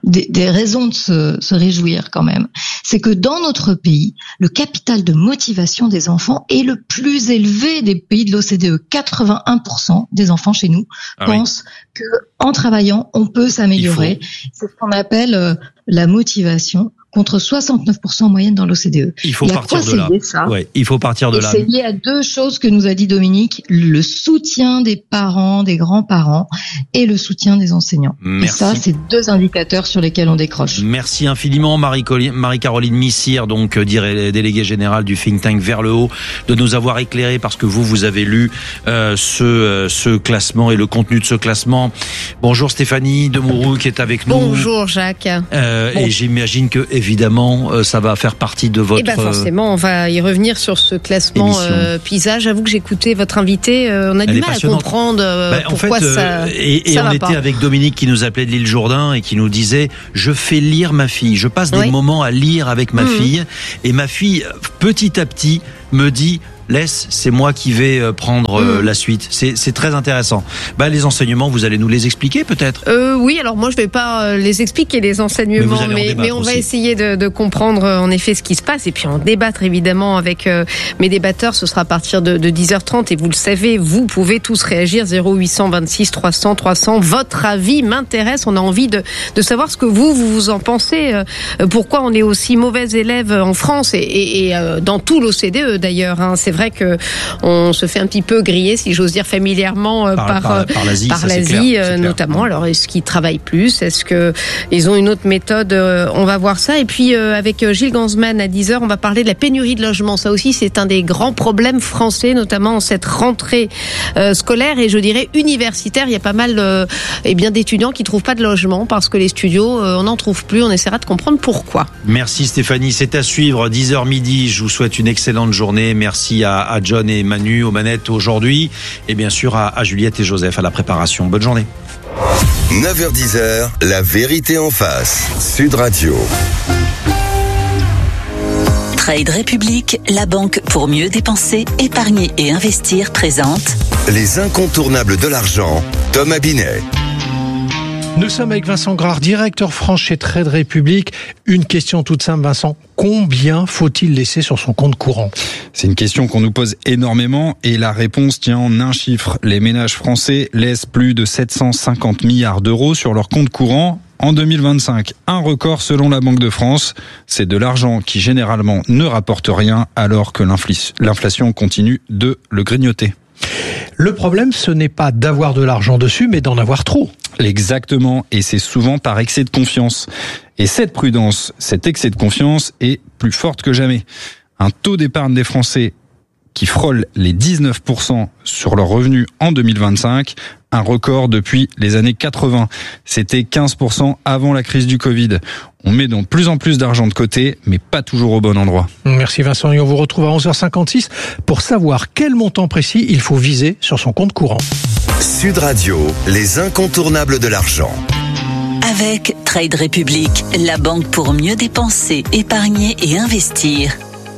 des, des raisons de se, se réjouir quand même, c'est que dans notre pays, le capital de motivation des enfants est le plus élevé des pays de l'O C D E. quatre-vingt-un pour cent des enfants chez nous ah pensent oui. que en travaillant, on peut s'améliorer. C'est ce qu'on appelle euh, la motivation, contre soixante-neuf pour cent en moyenne dans l'O C D E. Il faut Et partir de là. Ça ouais, il faut partir de Et là. C'est lié à deux choses que nous a dit Dominique, le soutien des parents, des grands-parents et le soutien des enseignants. Merci. Et ça, c'est deux indicateurs sur lesquels on décroche. Merci infiniment Marie-Caroline Missire, donc déléguée générale du think tank Vers le Haut, de nous avoir éclairé parce que vous, vous avez lu euh, ce, euh, ce classement et le contenu de ce classement. Bonjour Stéphanie Demourou qui est avec nous. Bonjour Jacques. Euh, bon. Et j'imagine que évidemment, euh, ça va faire partie de votre... Eh ben forcément, on va y revenir sur ce classement euh, PISA. J'avoue que j'ai écouté votre invité, euh, on a Elle du mal à comprendre euh, ben, pourquoi en fait, ça euh, Et, et ça on va était pas. avec Dominique qui nous appelait de l'île Jourdain et qui nous disait « Je fais lire ma fille, je passe des oui. moments à lire avec ma mmh. fille. » Et ma fille, petit à petit, me dit... Laisse, c'est moi qui vais prendre mmh. la suite. C'est, c'est très intéressant. Bah, les enseignements, vous allez nous les expliquer peut-être euh, Oui, alors moi je vais pas les expliquer les enseignements, mais, mais, mais on aussi. va essayer de, de comprendre en effet ce qui se passe et puis en débattre évidemment avec euh, mes débatteurs. Ce sera à partir de, de dix heures trente et vous le savez, vous pouvez tous réagir zéro huit cent vingt-six trois cents trois cents. Votre avis m'intéresse. On a envie de, de savoir ce que vous, vous vous en pensez. Euh, pourquoi on est aussi mauvais élèves en France et, et, et euh, dans tout l'O C D E d'ailleurs. Hein, c'est vrai que on se fait un petit peu griller, si j'ose dire familièrement, par, par, par, par l'Asie, par l'Asie clair, euh, notamment. Alors, est-ce qu'ils travaillent plus ? Est-ce qu'ils ont une autre méthode ? On va voir ça. Et puis, euh, avec Gilles Gansman, à dix heures, on va parler de la pénurie de logements. Ça aussi, c'est un des grands problèmes français, notamment en cette rentrée euh, scolaire et je dirais universitaire. Il y a pas mal euh, eh bien, d'étudiants qui ne trouvent pas de logement parce que les studios, euh, on n'en trouve plus. On essaiera de comprendre pourquoi. Merci Stéphanie. C'est à suivre, dix heures midi. Je vous souhaite une excellente journée. Merci à, à John et Manu aux manettes aujourd'hui et bien sûr à, à Juliette et Joseph à la préparation. Bonne journée. neuf heures dix, la vérité en face. Sud Radio. Trade Republic, la banque pour mieux dépenser, épargner et investir présente les incontournables de l'argent, Thomas Binet. Nous sommes avec Vincent Grard, directeur France chez Trade Republic. Une question toute simple, Vincent. Combien faut-il laisser sur son compte courant ? C'est une question qu'on nous pose énormément et la réponse tient en un chiffre. Les ménages français laissent plus de sept cent cinquante milliards d'euros sur leur compte courant en deux mille vingt-cinq. Un record selon la Banque de France. C'est de l'argent qui généralement ne rapporte rien alors que l'inflation continue de le grignoter. Le problème, ce n'est pas d'avoir de l'argent dessus, mais d'en avoir trop. Exactement, et c'est souvent par excès de confiance. Et cette prudence, cet excès de confiance est plus forte que jamais. Un taux d'épargne des Français qui frôle les dix-neuf pour cent sur leurs revenus en deux mille vingt-cinq, un record depuis les années quatre-vingts. C'était quinze pour cent avant la crise du Covid. On met donc plus en plus d'argent de côté, mais pas toujours au bon endroit. Merci Vincent, et on vous retrouve à onze heures cinquante-six pour savoir quel montant précis il faut viser sur son compte courant. Sud Radio, les incontournables de l'argent. Avec Trade Republic, la banque pour mieux dépenser, épargner et investir.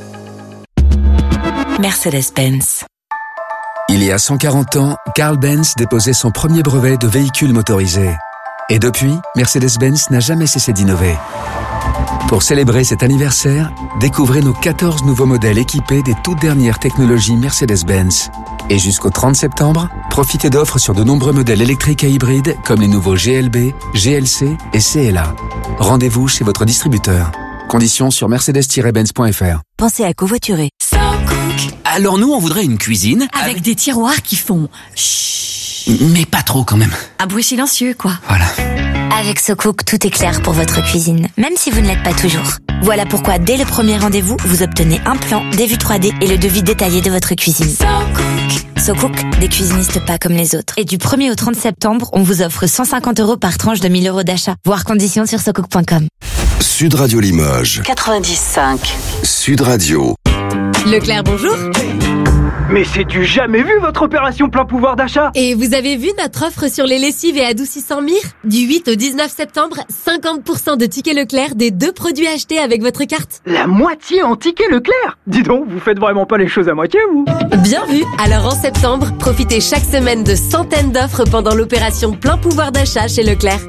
Mercedes-Benz. Il y a cent quarante ans, Carl Benz déposait son premier brevet de véhicule motorisé. Et depuis, Mercedes-Benz n'a jamais cessé d'innover. Pour célébrer cet anniversaire, découvrez nos quatorze nouveaux modèles équipés des toutes dernières technologies Mercedes-Benz. Et jusqu'au trente septembre, profitez d'offres sur de nombreux modèles électriques et hybrides comme les nouveaux G L B, G L C et C L A. Rendez-vous chez votre distributeur. Conditions sur mercedes tiret benz point f r. Pensez à covoiturer. Alors nous, on voudrait une cuisine avec, avec des tiroirs qui font chut. Mais pas trop quand même. Un bruit silencieux, quoi. Voilà. Avec SoCook, tout est clair pour votre cuisine, même si vous ne l'êtes pas toujours. Voilà pourquoi, dès le premier rendez-vous, vous obtenez un plan, des vues trois D et le devis détaillé de votre cuisine. SoCook. SoCook, des cuisinistes pas comme les autres. Et du premier au trente septembre, on vous offre cent cinquante euros par tranche de mille euros d'achat. Voir conditions sur socook point com. Sud Radio Limoges. quatre-vingt-dix cinq. Sud Radio. Leclerc, bonjour. Mais c'est du jamais vu votre opération plein pouvoir d'achat. Et vous avez vu notre offre sur les lessives et adoucissants Mire ? Du huit au dix-neuf septembre, cinquante pour cent de tickets Leclerc des deux produits achetés avec votre carte. La moitié en tickets Leclerc ? Dis donc, vous faites vraiment pas les choses à moitié, vous ? Bien vu. Alors en septembre, profitez chaque semaine de centaines d'offres pendant l'opération plein pouvoir d'achat chez Leclerc.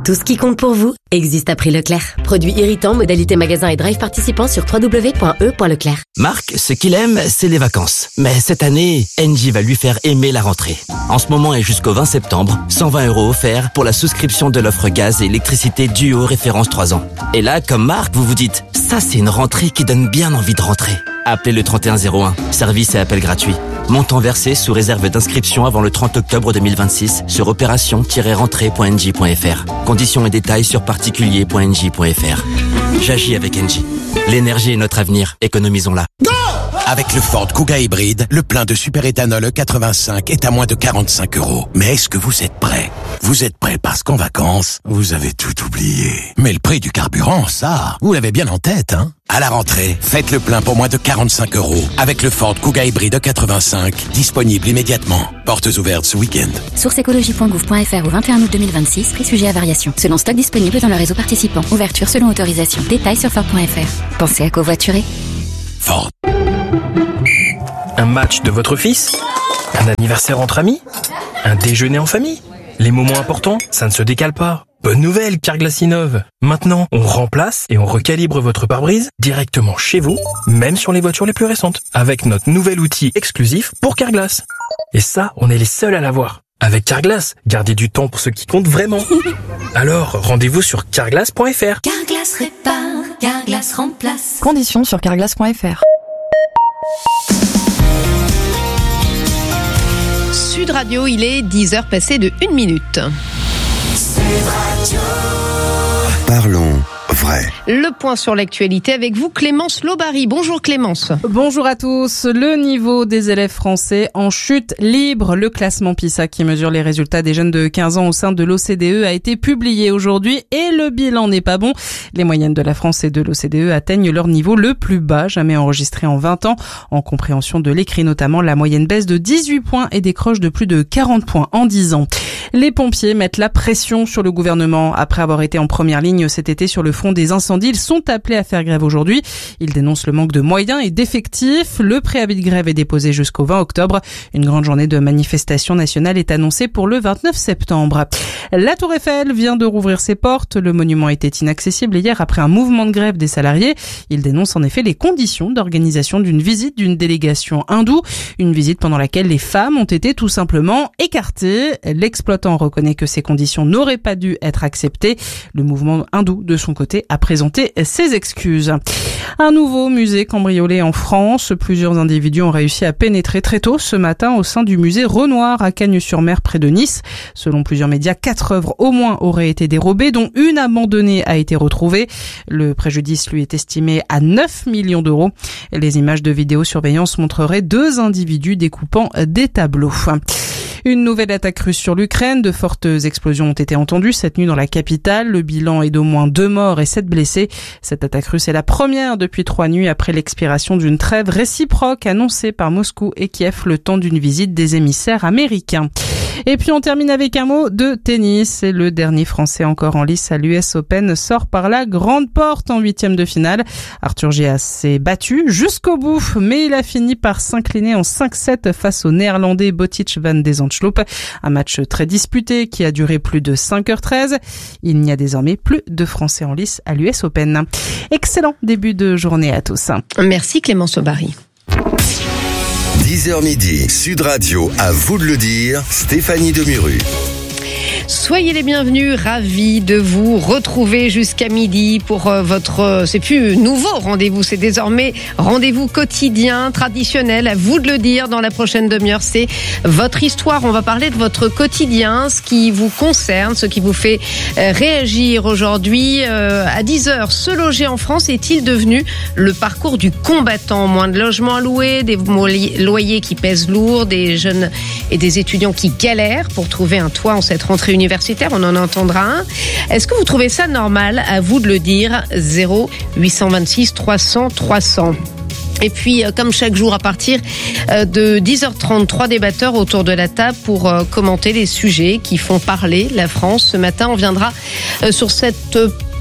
Tout ce qui compte pour vous existe à prix Leclerc. Produits irritants, modalité magasin et drive participants sur w w w point e point leclerc. Marc, ce qu'il aime, c'est les vacances. Mais cette année, Engie va lui faire aimer la rentrée. En ce moment et jusqu'au vingt septembre, cent vingt euros offerts pour la souscription de l'offre gaz et électricité Duo référence trois ans. Et là, comme Marc, vous vous dites, ça c'est une rentrée qui donne bien envie de rentrer. Appelez le trente et un zéro un. Service et appel gratuit. Montant versé sous réserve d'inscription avant le trente octobre deux mille vingt-six sur opération tiret rentrée point engie point f r. Conditions et détails sur particulier point engie point f r. J'agis avec Engie. L'énergie est notre avenir. Économisons-la. Go! Avec le Ford Kuga hybride, le plein de superéthanol E quatre-vingt-cinq est à moins de quarante-cinq euros. Mais est-ce que vous êtes prêts? Vous êtes prêts parce qu'en vacances, vous avez tout oublié. Mais le prix du carburant, ça, vous l'avez bien en tête, hein? À la rentrée, faites le plein pour moins de quarante-cinq euros avec le Ford Kuga hybride E quatre-vingt-cinq, disponible immédiatement. Portes ouvertes ce week-end. Source écologie point gouv point f r au vingt et un août deux mille vingt-six, prix sujet à variation. Selon stock disponible dans le réseau participant. Ouverture selon autorisation. Détails sur Ford point f r. Pensez à covoiturer. Ford. Un match de votre fils? Un anniversaire entre amis? Un déjeuner en famille? Les moments importants, ça ne se décale pas. Bonne nouvelle, Carglass innove. Maintenant, on remplace et on recalibre votre pare-brise directement chez vous, même sur les voitures les plus récentes, avec notre nouvel outil exclusif pour Carglass. Et ça, on est les seuls à l'avoir. Avec Carglass, gardez du temps pour ce qui compte vraiment. Alors, rendez-vous sur carglass point f r. Carglass répare, Carglass remplace. Conditions sur carglass point f r. Sud Radio, il est dix heures passées de une minute. Parlons vrai. Le point sur l'actualité avec vous, Clémence Lobary. Bonjour Clémence. Bonjour à tous. Le niveau des élèves français en chute libre. Le classement PISA qui mesure les résultats des jeunes de quinze ans au sein de l'O C D E a été publié aujourd'hui et le bilan n'est pas bon. Les moyennes de la France et de l'O C D E atteignent leur niveau le plus bas jamais enregistré en vingt ans. En compréhension de l'écrit notamment, la moyenne baisse de dix-huit points et décroche de plus de quarante points en dix ans. Les pompiers mettent la pression sur le gouvernement. Après avoir été en première ligne cet été sur le front des incendies, ils sont appelés à faire grève aujourd'hui. Ils dénoncent le manque de moyens et d'effectifs. Le préavis de grève est déposé jusqu'au vingt octobre. Une grande journée de manifestation nationale est annoncée pour le vingt-neuf septembre. La Tour Eiffel vient de rouvrir ses portes. Le monument était inaccessible hier après un mouvement de grève des salariés. Ils dénoncent en effet les conditions d'organisation d'une visite d'une délégation hindoue. Une visite pendant laquelle les femmes ont été tout simplement écartées. L'exploitant reconnaît que ces conditions n'auraient pas dû être acceptées. Le mouvement hindou, de son côté, a présenté ses excuses. Un nouveau musée cambriolé en France. Plusieurs individus ont réussi à pénétrer très tôt ce matin au sein du musée Renoir à Cagnes-sur-Mer près de Nice. Selon plusieurs médias, quatre œuvres au moins auraient été dérobées, dont une abandonnée a été retrouvée. Le préjudice lui est estimé à neuf millions d'euros. Les images de vidéosurveillance montreraient deux individus découpant des tableaux. Une nouvelle attaque russe sur l'Ukraine. De fortes explosions ont été entendues cette nuit dans la capitale. Le bilan est d'au moins deux morts et sept blessés. Cette attaque russe est la première depuis trois nuits après l'expiration d'une trêve réciproque annoncée par Moscou et Kiev le temps d'une visite des émissaires américains. Et puis on termine avec un mot de tennis. Et le dernier Français encore en lice à l'U S Open sort par la grande porte en huitième de finale. Arthur Gias s'est battu jusqu'au bout, mais il a fini par s'incliner en cinq sept face au Néerlandais Botic van de Zandschulp. Un match très disputé qui a duré plus de cinq heures treize. Il n'y a désormais plus de Français en lice à l'U S Open. Excellent début de journée à tous. Merci Clémence Lobary. dix heures midi, Sud Radio, à vous de le dire, Stéphanie Demuru. Soyez les bienvenus, ravis de vous retrouver jusqu'à midi pour euh, votre, euh, c'est plus nouveau rendez-vous, c'est désormais rendez-vous quotidien, traditionnel, à vous de le dire dans la prochaine demi-heure, c'est votre histoire. On va parler de votre quotidien, ce qui vous concerne, ce qui vous fait euh, réagir aujourd'hui. Euh, à dix heures, se loger en France est-il devenu le parcours du combattant? Moins de logements à louer, des loyers qui pèsent lourd, des jeunes et des étudiants qui galèrent pour trouver un toit en cette rentrée universitaire, on en entendra un. Est-ce que vous trouvez ça normal? À vous de le dire. zéro huit cent vingt-six trois cents trois cents. Et puis, comme chaque jour, à partir de dix heures trente, trois débatteurs autour de la table pour commenter les sujets qui font parler la France. Ce matin, on viendra sur cette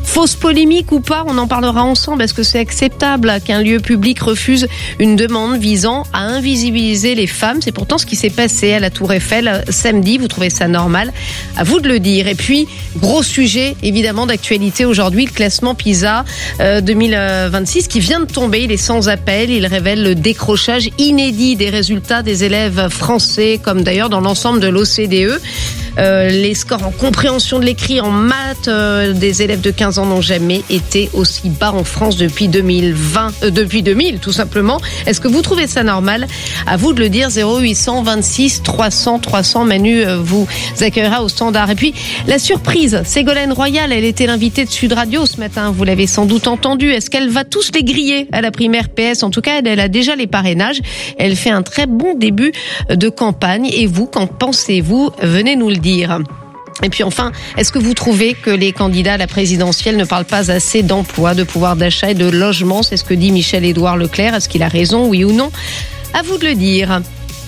Fausse polémique ou pas, on en parlera ensemble. Est-ce que c'est acceptable qu'un lieu public refuse une demande visant à invisibiliser les femmes? C'est pourtant ce qui s'est passé à la Tour Eiffel samedi. Vous trouvez ça normal? À vous de le dire. Et puis, gros sujet évidemment d'actualité aujourd'hui, le classement PISA euh, deux mille vingt-six qui vient de tomber. Il est sans appel. Il révèle le décrochage inédit des résultats des élèves français, comme d'ailleurs dans l'ensemble de l'O C D E. Euh, les scores en compréhension de l'écrit, en maths euh, des élèves de quinze ans n'ont jamais été aussi bas en France depuis deux mille vingt, euh, depuis deux mille tout simplement. Est-ce que vous trouvez ça normal? À vous de le dire. Zéro huit cent vingt-six trois cents trois cents. Manu euh, vous accueillera au standard. Et puis la surprise, Ségolène Royal, elle était l'invitée de Sud Radio ce matin. Vous l'avez sans doute entendu. Est-ce qu'elle va tous les griller à la primaire P S? En tout cas, elle, elle a déjà les parrainages. Elle fait un très bon début de campagne. Et vous, qu'en pensez-vous? Venez nous le dire. Et puis enfin, est-ce que vous trouvez que les candidats à la présidentielle ne parlent pas assez d'emploi, de pouvoir d'achat et de logement? C'est ce que dit Michel-Édouard Leclerc. Est-ce qu'il a raison, oui ou non? À vous de le dire.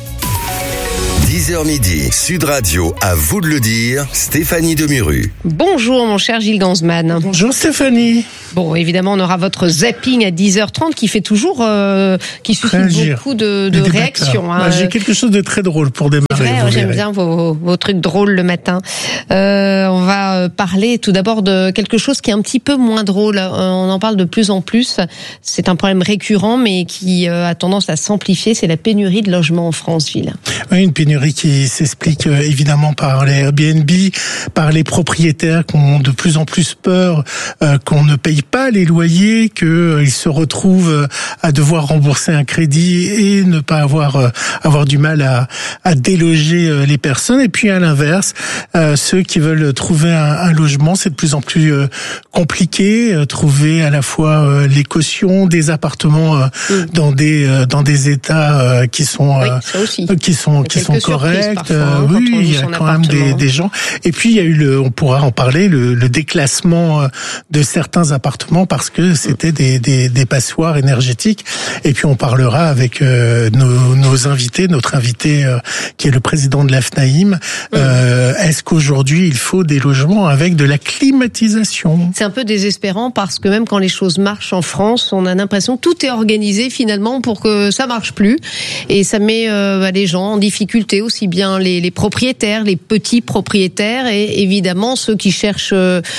dix heures midi, Sud Radio, à vous de le dire, Stéphanie Demuru. Bonjour mon cher Gilles Ganzmann. Bonjour Stéphanie. Bon, évidemment, on aura votre zapping à dix heures trente qui fait toujours, euh, qui suscite Réagir. beaucoup de, de réactions. Hein. Bah, j'ai quelque chose de très drôle pour démarrer. Vrai, ouais, j'aime bien vos, vos trucs drôles le matin. Euh, on va parler tout d'abord de quelque chose qui est un petit peu moins drôle. On en parle de plus en plus. C'est un problème récurrent, mais qui a tendance à s'amplifier. C'est la pénurie de logements en France, Gilles. Oui, une pénurie qui s'explique évidemment par les Airbnb, par les propriétaires qui ont de plus en plus peur euh, qu'on ne paye pas les loyers, qu'ils euh, se retrouvent à devoir rembourser un crédit et ne pas avoir euh, avoir du mal à, à déloger euh, les personnes. Et puis à l'inverse, euh, ceux qui veulent trouver un, un logement, c'est de plus en plus euh, compliqué. Euh, trouver à la fois euh, les cautions des appartements euh, mmh. dans des euh, dans des états euh, qui sont euh, oui, qui sont qui sont corrects. Parfois, hein, oui, il y a quand même des, des gens. Et puis il y a eu le, on pourra en parler, le, le déclassement de certains appartements parce que c'était des, des, des passoires énergétiques. Et puis on parlera avec euh, nos, nos invités, notre invité euh, qui est le président de l'A F N A I M. Euh, est-ce qu'aujourd'hui il faut des logements avec de la climatisation? C'est un peu désespérant parce que même quand les choses marchent en France, on a l'impression que tout est organisé finalement pour que ça marche plus. Et ça met euh, bah, les gens en difficulté, aussi bien les, les propriétaires, les petits propriétaires et évidemment ceux qui cherchent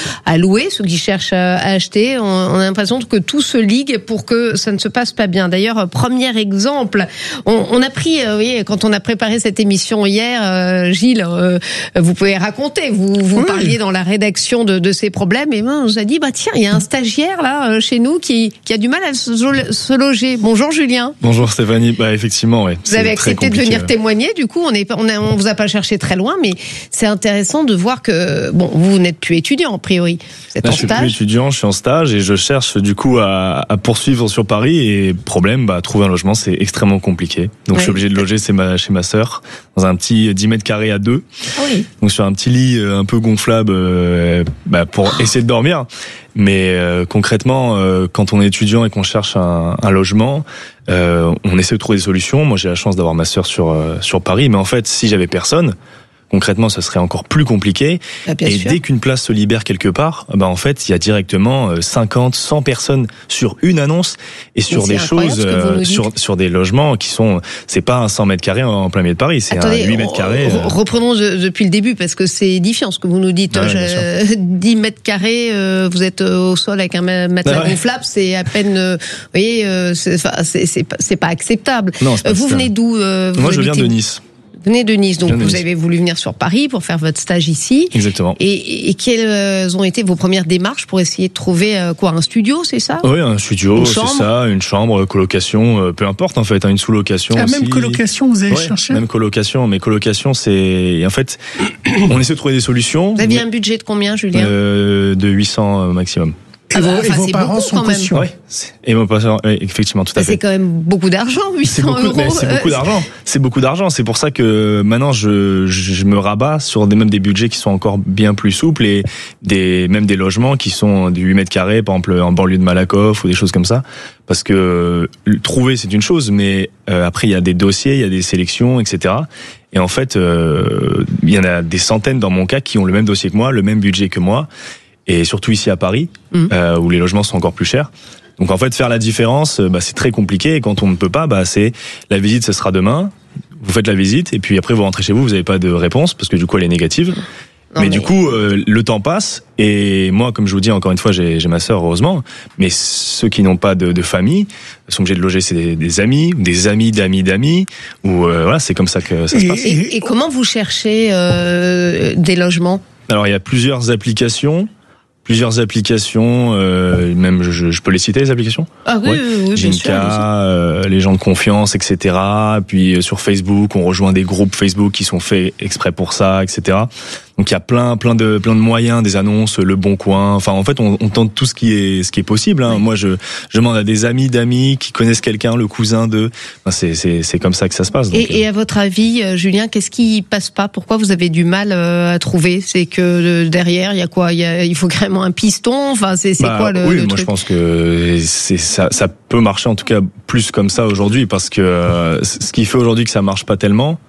à louer, ceux qui cherchent à acheter. On, on a l'impression que tout se ligue pour que ça ne se passe pas bien. D'ailleurs, premier exemple, on, on a pris, euh, oui, quand on a préparé cette émission hier, euh, Gilles, euh, vous pouvez raconter, vous, vous oui. parliez dans la rédaction de, de ces problèmes et ben, on nous a dit, bah tiens, il y a un stagiaire là chez nous qui, qui a du mal à se, se loger. Bonjour Julien. Bonjour Stéphanie. Bah effectivement, oui. Vous avez accepté de venir témoigner. Du coup, on est, on, a, on vous a pas cherché très loin, mais c'est intéressant de voir que bon, vous n'êtes plus étudiant a priori. Vous êtes Là, en je suis stage. plus étudiant, je suis en stage et je cherche du coup à, à poursuivre sur Paris. Et problème, bah trouver un logement, c'est extrêmement compliqué. Donc ouais. je suis obligé de loger chez ma chez ma sœur dans un petit dix mètres carrés à deux. Ah oui. Donc sur un petit lit un peu gonflable, euh, bah, pour essayer de dormir. Mais euh, concrètement, euh, quand on est étudiant et qu'on cherche un, un logement, euh, on essaie de trouver des solutions. Moi, j'ai la chance d'avoir ma sœur sur euh, sur Paris, mais en fait, si j'avais personne, concrètement, ça serait encore plus compliqué. Ah, et sûr. dès qu'une place se libère quelque part, bah en fait, il y a directement cinquante, cent personnes sur une annonce et sur des choses, euh, sur sur des logements qui sont, c'est pas un cent mètres carrés en plein milieu de Paris, c'est Attendez, un huit mètres carrés. Euh... Reprenons de, depuis le début parce que c'est édifiant ce que vous nous dites. Ouais, euh, dix mètres carrés, euh, vous êtes au sol avec un matelas ouais. gonflable, c'est à peine, euh, vous voyez, euh, c'est, c'est, c'est, pas, c'est pas acceptable. Non, c'est pas euh, vous acceptable. venez d'où euh, vous Moi, je habitez... viens de Nice. Vous venez de Nice, donc de vous Nice. avez voulu venir sur Paris pour faire votre stage ici. Exactement. Et, et quelles ont été vos premières démarches pour essayer de trouver euh, quoi, un studio, c'est ça? Oui, un studio, c'est ça, une chambre, colocation, euh, peu importe en fait, hein, une sous-location. Ah, aussi. même colocation, vous avez ouais, cherché? Même colocation, mais colocation, c'est en fait, on essaie de trouver des solutions. Vous aviez un budget de combien, Julien? euh, De huit cents maximum. Et ah bah, vos, enfin, et vos parents sont caution. Oui, et mon parents, oui, effectivement, tout à fait. C'est quand même beaucoup d'argent, huit cents c'est beaucoup, euros. Mais c'est beaucoup d'argent. C'est beaucoup d'argent. C'est pour ça que maintenant je, je me rabats sur des, même des budgets qui sont encore bien plus souples et des, même des logements qui sont du huit mètres carrés, par exemple en banlieue de Malakoff ou des choses comme ça. Parce que trouver c'est une chose, mais euh, après il y a des dossiers, il y a des sélections, et cetera. Et en fait, euh, il y en a des centaines dans mon cas qui ont le même dossier que moi, le même budget que moi. et surtout ici à Paris, Mmh. euh, où les logements sont encore plus chers. Donc en fait, faire la différence, bah, c'est très compliqué. Et quand on ne peut pas, bah, c'est la visite, ce sera demain. Vous faites la visite et puis après vous rentrez chez vous, vous n'avez pas de réponse parce que du coup elle est négative. Non, mais, mais du coup, euh, le temps passe et moi, comme je vous dis encore une fois, j'ai, j'ai ma sœur heureusement. Mais ceux qui n'ont pas de, de famille sont obligés de loger c'est des, des amis, ou des amis d'amis d'amis. Ou euh, voilà, c'est comme ça que ça se passe. Et, et comment vous cherchez euh, des logements ? Alors il y a plusieurs applications. Plusieurs applications, euh, même je, je peux les citer les applications. Ah oui, ouais. oui, oui, bien sûr. euh, les gens de confiance, et cetera. Puis euh, sur Facebook, on rejoint des groupes Facebook qui sont faits exprès pour ça, et cetera. Donc il y a plein, plein de, plein de moyens, des annonces, Le Bon Coin. Enfin, en fait, on, on tente tout ce qui est, ce qui est possible. Hein. Oui. Moi, je, je demande à des amis d'amis qui connaissent quelqu'un, le cousin de. Enfin, c'est, c'est, c'est comme ça que ça se passe. Donc, et, et à votre avis, Julien, qu'est-ce qui passe pas ? Pourquoi vous avez du mal à trouver ? C'est que derrière, il y a quoi ? Il y a, il faut carrément un piston. Enfin, c'est, c'est bah, quoi le, oui, le moi truc ? Je pense que c'est ça, ça peut marcher en tout cas plus comme ça aujourd'hui parce que euh, ce qui fait aujourd'hui que ça marche pas tellement.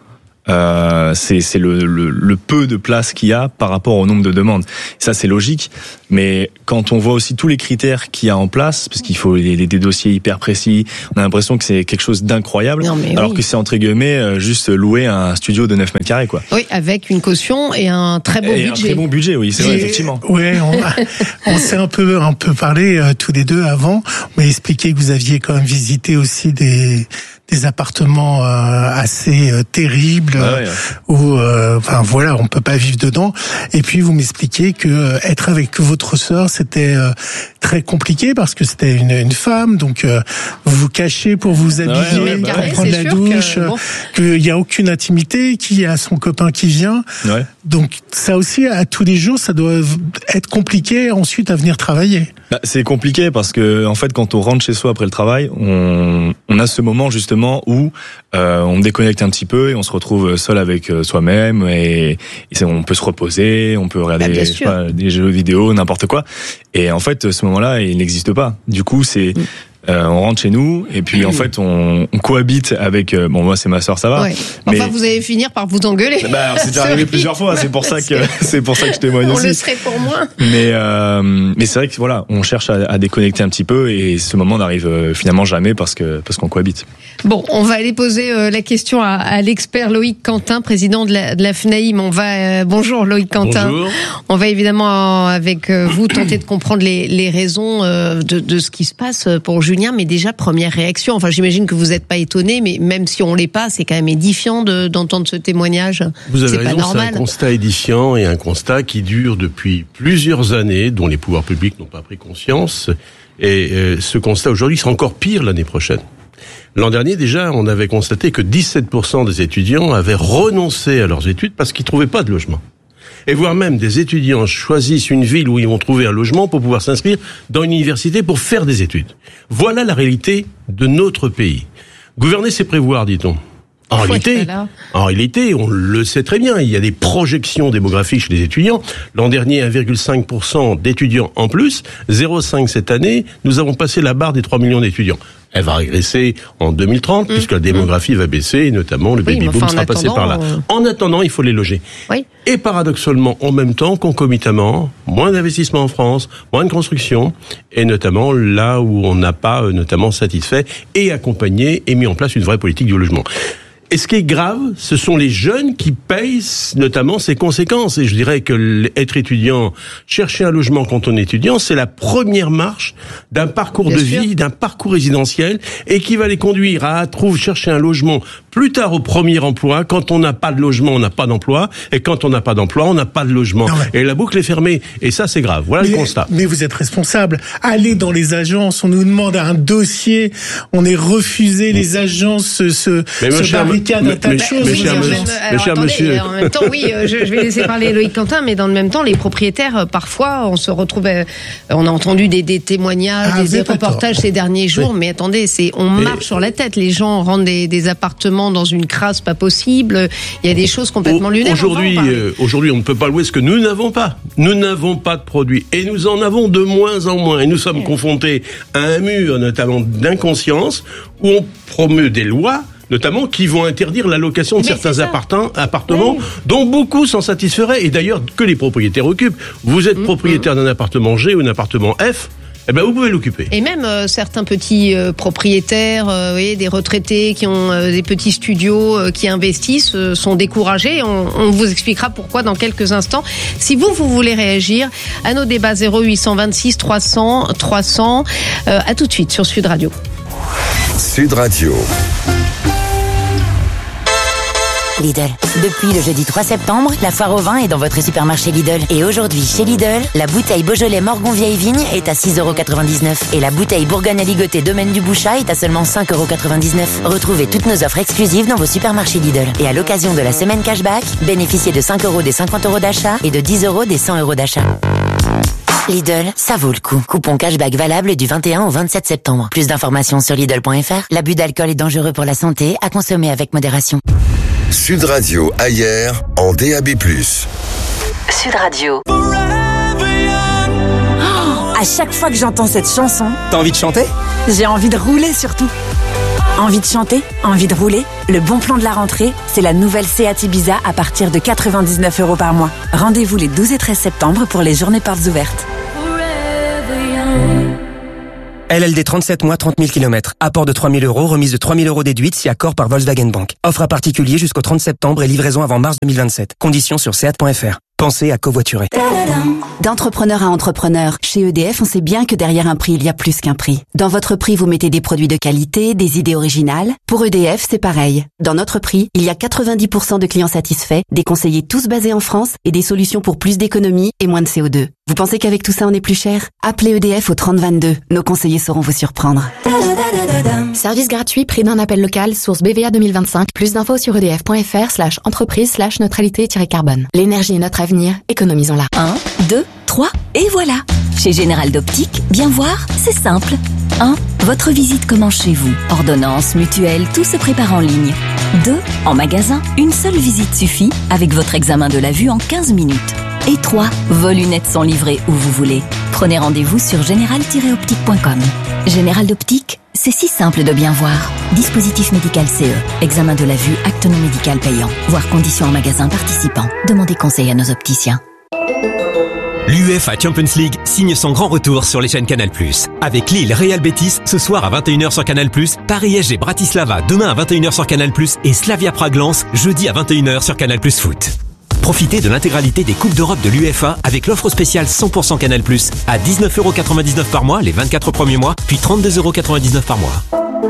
Euh, c'est, c'est le, le, le peu de place qu'il y a par rapport au nombre de demandes. Ça, c'est logique. Mais quand on voit aussi tous les critères qu'il y a en place, parce qu'il faut des, des dossiers hyper précis, on a l'impression que c'est quelque chose d'incroyable, non, alors oui. que c'est entre guillemets juste louer un studio de neuf mètres carrés, quoi. Oui, avec une caution et un très beau et budget. Un très bon budget, oui, c'est vrai, effectivement. Ouais, on, on s'est un peu, un peu parlé euh, tous les deux avant. On m'a expliqué que vous aviez quand même visité aussi des des appartements euh, assez euh, terribles ah ouais, ouais. où euh, enfin voilà, on peut pas vivre dedans. Et puis vous m'expliquez que euh, être avec votre sœur, c'était euh, très compliqué parce que c'était une, une femme, donc euh, vous vous cachez pour vous habiller, ah ouais, ouais, pour bah ouais, prendre la douche, que, bon. qu'il y a aucune intimité, qu'il y a son copain qui vient. Ouais. Donc ça aussi, à tous les jours, ça doit être compliqué ensuite à venir travailler. Bah, c'est compliqué parce que en fait, quand on rentre chez soi après le travail, on, on a ce moment justement où euh, on déconnecte un petit peu et on se retrouve seul avec soi-même et, et on peut se reposer, on peut regarder bah, je sais pas, des jeux vidéo, n'importe quoi. Et en fait, ce moment-là, il n'existe pas. Du coup, c'est mm. Euh, on rentre chez nous et puis en fait on, on cohabite avec euh, bon moi c'est ma sœur ça va ouais. Enfin mais vous allez finir par vous engueuler. Bah c'est déjà arrivé plusieurs fois, c'est pour ça que c'est pour ça que je témoigne on aussi. On le serait pour moi. Mais euh, mais c'est vrai que voilà, on cherche à, à déconnecter un petit peu et ce moment n'arrive euh, finalement jamais parce que parce qu'on cohabite. Bon, on va aller poser euh, la question à, à l'expert Loïc Quentin, président de la, de la F N A I M. On va euh, bonjour Loïc Quentin. Bonjour. On va évidemment euh, avec euh, vous tenter de comprendre les, les raisons euh, de, de ce qui se passe pour Julien, mais déjà première réaction. Enfin, j'imagine que vous n'êtes pas étonné, mais même si on l'est pas, c'est quand même édifiant de, d'entendre ce témoignage. Vous avez c'est raison, pas normal. C'est un constat édifiant et un constat qui dure depuis plusieurs années, dont les pouvoirs publics n'ont pas pris conscience. Et euh, ce constat aujourd'hui sera encore pire l'année prochaine. L'an dernier, déjà, on avait constaté que dix-sept pour cent des étudiants avaient renoncé à leurs études parce qu'ils trouvaient pas de logement. Et voire même des étudiants choisissent une ville où ils vont trouver un logement pour pouvoir s'inscrire dans une université pour faire des études. Voilà la réalité de notre pays. Gouverner, c'est prévoir, dit-on. En réalité, en réalité, on le sait très bien, il y a des projections démographiques chez les étudiants. L'an dernier, un virgule cinq pour cent d'étudiants en plus, zéro virgule cinq cette année, nous avons passé la barre des trois millions d'étudiants. Elle va régresser en deux mille trente, mmh. puisque la démographie mmh. va baisser, et notamment le oui, baby-boom enfin, sera passé par là. Euh... En attendant, il faut les loger. Oui. Et paradoxalement, en même temps, concomitamment, moins d'investissements en France, moins de construction, et notamment là où on n'a pas notamment satisfait et accompagné et mis en place une vraie politique du logement. Et ce qui est grave, ce sont les jeunes qui payent notamment ces conséquences. Et je dirais que être étudiant, chercher un logement quand on est étudiant, c'est la première marche d'un parcours Bien de sûr. vie, d'un parcours résidentiel, et qui va les conduire à trouver, chercher un logement plus tard au premier emploi. Quand on n'a pas de logement, on n'a pas d'emploi. Et quand on n'a pas d'emploi, on n'a pas de logement. Et la boucle est fermée. Et ça, c'est grave. Voilà mais, le constat. Mais vous êtes responsable. Allez dans les agences, on nous demande un dossier, on est refusé, les agences se, se, se barricadent un tas de choses. Mais cher monsieur, alors, attendez, monsieur. En même temps, oui, je, je vais laisser parler Loïc Quentin, mais dans le même temps, les propriétaires, parfois, on se retrouve, on a entendu des, des témoignages, ah, des reportages ces derniers jours, oui. mais attendez, c'est, on mais marche sur la tête. Les gens rendent des, des appartements dans une crasse pas possible. Il y a des choses complètement lunaires. Aujourd'hui, euh, aujourd'hui, on ne peut pas louer ce que nous n'avons pas. Nous n'avons pas de produits. Et nous en avons de moins en moins. Et nous sommes oui. confrontés à un mur, notamment d'inconscience, où on promeut des lois notamment, qui vont interdire la location de Mais certains appartements, appartements oui. dont beaucoup s'en satisferaient, et d'ailleurs que les propriétaires occupent. Vous êtes mmh, propriétaire mmh. d'un appartement G ou d'un appartement F, eh ben vous pouvez l'occuper. Et même euh, certains petits euh, propriétaires, euh, oui, des retraités qui ont euh, des petits studios, euh, qui investissent, euh, sont découragés. On, on vous expliquera pourquoi dans quelques instants. Si vous, vous voulez réagir à nos débats zéro huit cent vingt-six trois cents trois cents, euh, à tout de suite sur Sud Radio. Sud Radio. Lidl. Depuis le jeudi trois septembre, la foire au vin est dans votre supermarché Lidl. Et aujourd'hui, chez Lidl, la bouteille Beaujolais Morgon Vieille Vigne est à six euros quatre-vingt-dix-neuf. Et la bouteille Bourgogne Aligoté Domaine du Bouchat est à seulement cinq euros quatre-vingt-dix-neuf. Retrouvez toutes nos offres exclusives dans vos supermarchés Lidl. Et à l'occasion de la semaine cashback, bénéficiez de cinq euros des cinquante euros d'achat et de dix euros des cent euros d'achat. Lidl, ça vaut le coup. Coupon cashback valable du vingt et un au vingt-sept septembre. Plus d'informations sur Lidl point F R. L'abus d'alcool est dangereux pour la santé, à consommer avec modération. Sud Radio ailleurs en D A B plus. Sud Radio. Oh, à chaque fois que j'entends cette chanson, t'as envie de chanter ? J'ai envie de rouler surtout. Envie de chanter, envie de rouler. Le bon plan de la rentrée, c'est la nouvelle Seat Ibiza à partir de quatre-vingt-dix-neuf euros par mois. Rendez-vous les douze et treize septembre pour les journées portes ouvertes. L L D trente-sept mois, trente mille kilomètres. Apport de trois mille euros, remise de trois mille euros déduite si accord par Volkswagen Bank. Offre à particulier jusqu'au trente septembre et livraison avant mars deux mille vingt-sept. Conditions sur seat point F R. Pensez à covoiturer. D'entrepreneur à entrepreneur, chez E D F, on sait bien que derrière un prix, il y a plus qu'un prix. Dans votre prix, vous mettez des produits de qualité, des idées originales. Pour E D F, c'est pareil. Dans notre prix, il y a quatre-vingt-dix pour cent de clients satisfaits, des conseillers tous basés en France et des solutions pour plus d'économie et moins de C O deux. Vous pensez qu'avec tout ça, on est plus cher ? Appelez E D F au trente vingt-deux. Nos conseillers sauront vous surprendre. Service gratuit, prix d'un appel local, source B V A deux mille vingt-cinq. Plus d'infos sur edf.fr slash entreprise slash neutralité-carbone. L'énergie est notre avenir, économisons-la. un, deux, trois, et voilà. Chez Général d'Optique, bien voir, c'est simple. un. Votre visite commence chez vous. Ordonnance, mutuelle, tout se prépare en ligne. deux. En magasin, une seule visite suffit avec votre examen de la vue en quinze minutes. Et trois. Vos lunettes sont livrées où vous voulez. Prenez rendez-vous sur général tiret optique point com. Général d'Optique, c'est si simple de bien voir. Dispositif médical C E. Examen de la vue, acte non médical payant. Voir conditions en magasin participant. Demandez conseil à nos opticiens. L'UEFA Champions League signe son grand retour sur les chaînes Canal plus. Avec Lille Real Betis ce soir à vingt et une heures sur Canal plus, Paris S G Bratislava demain à vingt et une heures sur Canal plus et Slavia Prague Lens jeudi à vingt et une heures sur Canal plus Foot. Profitez de l'intégralité des Coupes d'Europe de l'UEFA avec l'offre spéciale cent pour cent Canal plus à dix-neuf euros quatre-vingt-dix-neuf par mois les vingt-quatre premiers mois, puis trente-deux euros quatre-vingt-dix-neuf par mois.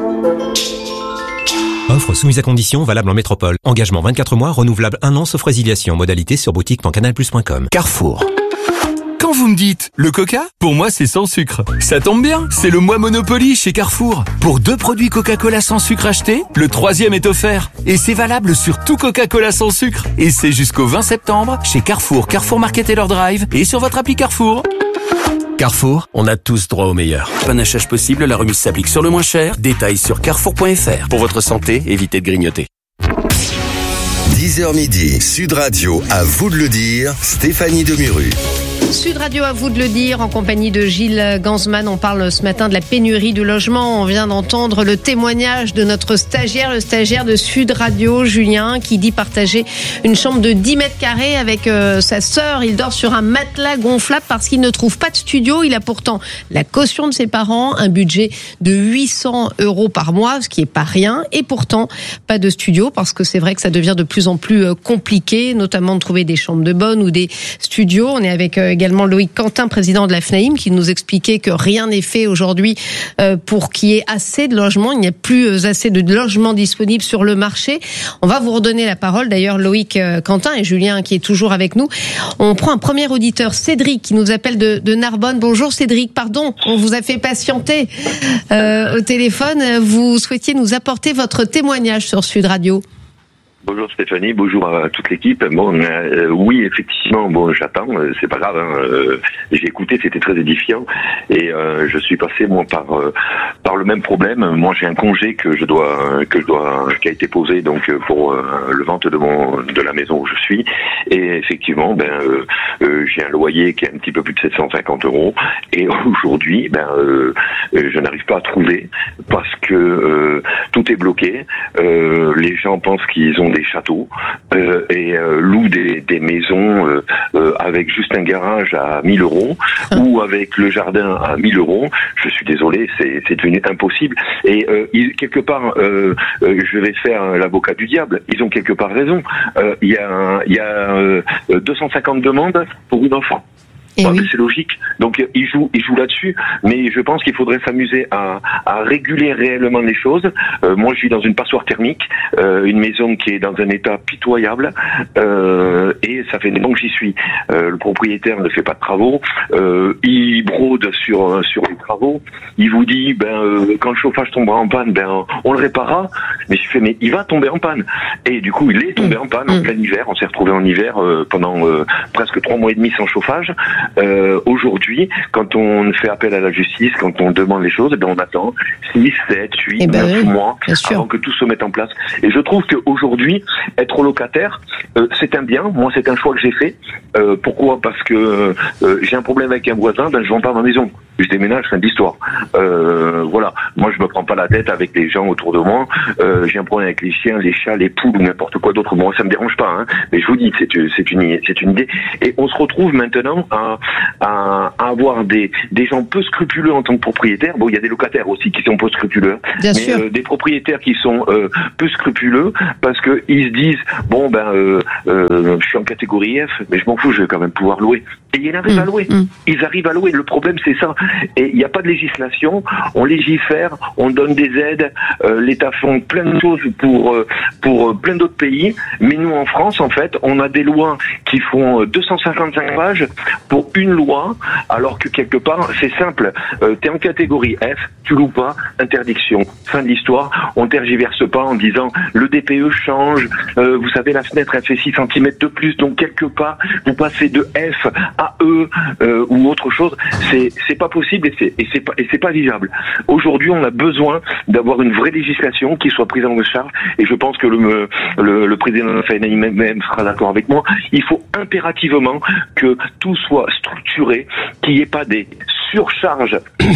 Offre soumise à condition, valable en métropole. Engagement vingt-quatre mois, renouvelable un an, sauf résiliation. Modalité sur boutique point canal plus point com. Carrefour. Quand vous me dites le Coca, pour moi c'est sans sucre. Ça tombe bien, c'est le mois Monopoly chez Carrefour. Pour deux produits Coca-Cola sans sucre achetés, le troisième est offert. Et c'est valable sur tout Coca-Cola sans sucre. Et c'est jusqu'au vingt septembre chez Carrefour, Carrefour Market et leur Drive et sur votre appli Carrefour. Carrefour, on a tous droit au meilleur. Panachage possible, la remise s'applique sur le moins cher. Détails sur carrefour point F R. Pour votre santé, évitez de grignoter. dix heures midi, Sud Radio, à vous de le dire, Stéphanie Demuru. Sud Radio, à vous de le dire, en compagnie de Gilles Gansman. On parle ce matin de la pénurie du logement. On vient d'entendre le témoignage de notre stagiaire, le stagiaire de Sud Radio, Julien, qui dit partager une chambre de dix mètres carrés avec euh, sa sœur. Il dort sur un matelas gonflable parce qu'il ne trouve pas de studio. Il a pourtant la caution de ses parents, un budget de huit cents euros par mois, ce qui est pas rien. Et pourtant, pas de studio parce que c'est vrai que ça devient de plus en plus compliqué, notamment de trouver des chambres de bonne ou des studios. On est avec euh, également Loïc Quentin, président de la FNAIM, qui nous expliquait que rien n'est fait aujourd'hui pour qu'il y ait assez de logements. Il n'y a plus assez de logements disponibles sur le marché. On va vous redonner la parole. D'ailleurs, Loïc Quentin et Julien, qui est toujours avec nous. On prend un premier auditeur, Cédric, qui nous appelle de, de Narbonne. Bonjour Cédric, pardon, on vous a fait patienter euh, au téléphone. Vous souhaitiez nous apporter votre témoignage sur Sud Radio. Bonjour Stéphanie, bonjour à toute l'équipe. Bon, euh, oui, effectivement, bon, j'attends, euh, c'est pas grave. Hein, euh, j'ai écouté, c'était très édifiant, et euh, je suis passé moi par euh, par par le même problème. Moi, j'ai un congé que je dois, que je dois, qui a été posé donc pour euh, le vente de mon, de la maison où je suis. Et effectivement, ben, euh, euh, j'ai un loyer qui est un petit peu plus de sept cent cinquante euros. Et aujourd'hui, ben, euh, je n'arrive pas à trouver parce que euh, tout est bloqué. Euh, les gens pensent qu'ils ont des châteaux euh, et euh, louent des, des maisons euh, euh, avec juste un garage à mille euros ou avec le jardin à mille euros. Je suis désolé, c'est, c'est devenu impossible. Et euh, ils, quelque part, euh, euh, je vais faire l'avocat du diable. Ils ont quelque part raison. Euh, Il y a, il y a euh, deux cent cinquante demandes pour une offre. Bah, oui. C'est logique. Donc ils jouent, ils jouent là-dessus. Mais je pense qu'il faudrait s'amuser à, à réguler réellement les choses. Euh, moi, je vis dans une passoire thermique, euh, une maison qui est dans un état pitoyable, euh, et ça fait des ans que j'y suis. Euh, le propriétaire ne fait pas de travaux. Euh, il brode sur sur les travaux. Il vous dit, ben euh, quand le chauffage tombera en panne, ben on le réparera. Mais je fais, mais il va tomber en panne. Et du coup, il est tombé en panne mmh. en plein hiver. On s'est retrouvé en hiver euh, pendant euh, presque trois mois et demi sans chauffage. Euh, aujourd'hui, quand on fait appel à la justice, quand on demande les choses, eh ben on attend six, sept, huit, ben neuf oui, mois avant que tout se mette en place. Et je trouve qu'aujourd'hui, être locataire, euh, c'est un bien. Moi, c'est un choix que j'ai fait. Euh, pourquoi ? Parce que euh, j'ai un problème avec un voisin, ben je vends pas ma maison. Je déménage, fin d'histoire. Euh, voilà. Moi, je me prends pas la tête avec les gens autour de moi. Euh, j'ai un problème avec les chiens, les chats, les poules ou n'importe quoi d'autre. Bon, ça me dérange pas, hein. Mais je vous dis, c'est, c'est une, c'est une idée. Et on se retrouve maintenant à, à, à avoir des, des gens peu scrupuleux en tant que propriétaires. Bon, il y a des locataires aussi qui sont peu scrupuleux. Bien mais euh, des propriétaires qui sont euh, peu scrupuleux parce que ils se disent, bon, ben, euh, euh, je suis en catégorie F, mais je m'en fous, je vais quand même pouvoir louer. Et ils arrivent mmh, à louer. Mmh. Ils arrivent à louer. Le problème, c'est ça. Et il n'y a pas de législation. On légifère, on donne des aides. Euh, L'État fait plein de choses pour euh, pour euh, plein d'autres pays. Mais nous, en France, en fait, on a des lois qui font deux cent cinquante-cinq pages pour une loi, alors que quelque part, c'est simple. Euh, T'es en catégorie F, tu loues pas, interdiction. Fin de l'histoire. On tergiverse pas en disant le D P E change. Euh, vous savez, la fenêtre, elle fait six centimètres de plus. Donc quelque part, vous passez de F à E euh, ou autre chose. C'est c'est pas possible et c'est et c'est pas et c'est pas viable. Aujourd'hui, on a besoin d'avoir une vraie législation qui soit prise en charge. Et je pense que le le, le président de la F N A I même sera d'accord avec moi. Il faut impérativement que tout soit structuré, qu'il n'y ait pas des surcharges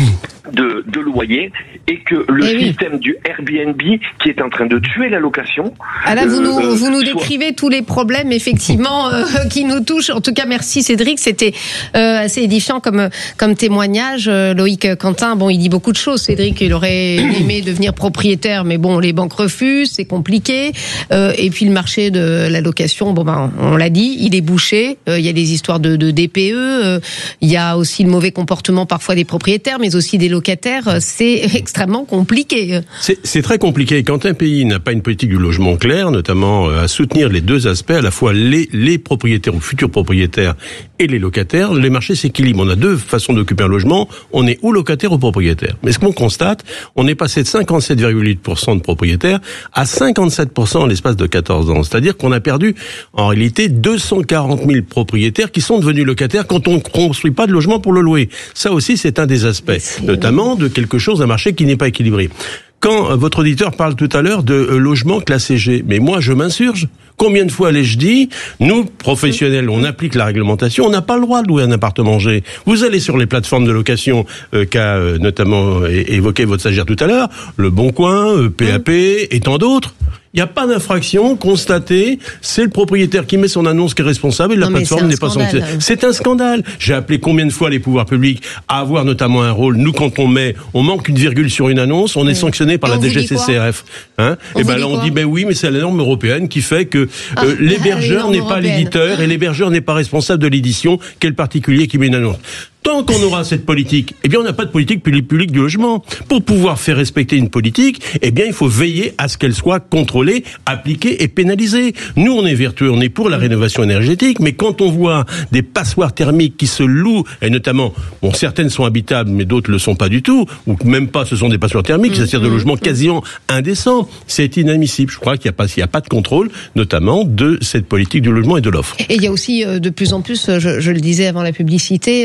de, de loyer et que le eh système oui. du Airbnb qui est en train de tuer la location. Ah là, vous nous, euh, vous nous soit... décrivez tous les problèmes effectivement euh, qui nous touchent. En tout cas, merci Cédric, c'était euh, assez édifiant comme comme témoignage. Euh, Loïc Quentin, bon, il dit beaucoup de choses. Cédric, il aurait aimé devenir propriétaire, mais bon, les banques refusent, c'est compliqué. Euh, et puis le marché de la location, bon ben, on l'a dit, il est bouché. Euh, il y a des histoires de, de D P E. Euh, il y a aussi le mauvais comportement parfois des propriétaires, mais aussi des locataires. C'est extrêmement compliqué. C'est, c'est très compliqué. Quand un pays n'a pas une politique du logement claire, notamment à soutenir les deux aspects, à la fois les, les propriétaires ou futurs propriétaires et les locataires, les marchés s'équilibrent. On a deux façons d'occuper un logement. On est ou locataire ou propriétaire. Mais ce qu'on constate, on est passé de cinquante-sept virgule huit pour cent de propriétaires à cinquante-sept pour cent en l'espace de quatorze ans. C'est-à-dire qu'on a perdu, en réalité, deux cent quarante mille propriétaires qui sont devenus locataires quand on ne construit pas de logement pour le louer. Ça aussi, c'est un des aspects, notamment de quelque chose, d'un marché qui n'est pas équilibré. Quand votre auditeur parle tout à l'heure de logement classé G, mais moi, je m'insurge. Combien de fois l'ai-je dit, nous, professionnels, on applique la réglementation, on n'a pas le droit de louer un appartement G. Vous allez sur les plateformes de location euh, qu'a euh, notamment é- évoqué votre stagiaire tout à l'heure, Le Bon Coin, euh, P A P et tant d'autres. Il n'y a pas d'infraction constatée, c'est le propriétaire qui met son annonce qui est responsable et la non, plateforme n'est pas sanctionnée. C'est un scandale. J'ai appelé combien de fois les pouvoirs publics à avoir notamment un rôle. Nous, quand on met, on manque une virgule sur une annonce, on est oui. sanctionné par et la D G C C R F. Hein et ben là, on dit, ben oui, mais c'est la norme européenne qui fait que ah, euh, l'hébergeur n'est pas l'éditeur et l'hébergeur n'est pas responsable de l'édition qu'est le particulier qui met une annonce. Tant qu'on aura cette politique, eh bien, on n'a pas de politique publique du logement. Pour pouvoir faire respecter une politique, eh bien, il faut veiller à ce qu'elle soit contrôlée, appliquée et pénalisée. Nous, on est vertueux, on est pour la rénovation énergétique, mais quand on voit des passoires thermiques qui se louent, et notamment, bon, certaines sont habitables, mais d'autres le sont pas du tout, ou même pas, ce sont des passoires thermiques, c'est-à-dire de logements quasiment indécents. C'est inadmissible. Je crois qu'il n'y a pas, il n'y a pas de contrôle, notamment de cette politique du logement et de l'offre. Et il y a aussi, de plus en plus, je, je le disais avant la publicité, de, de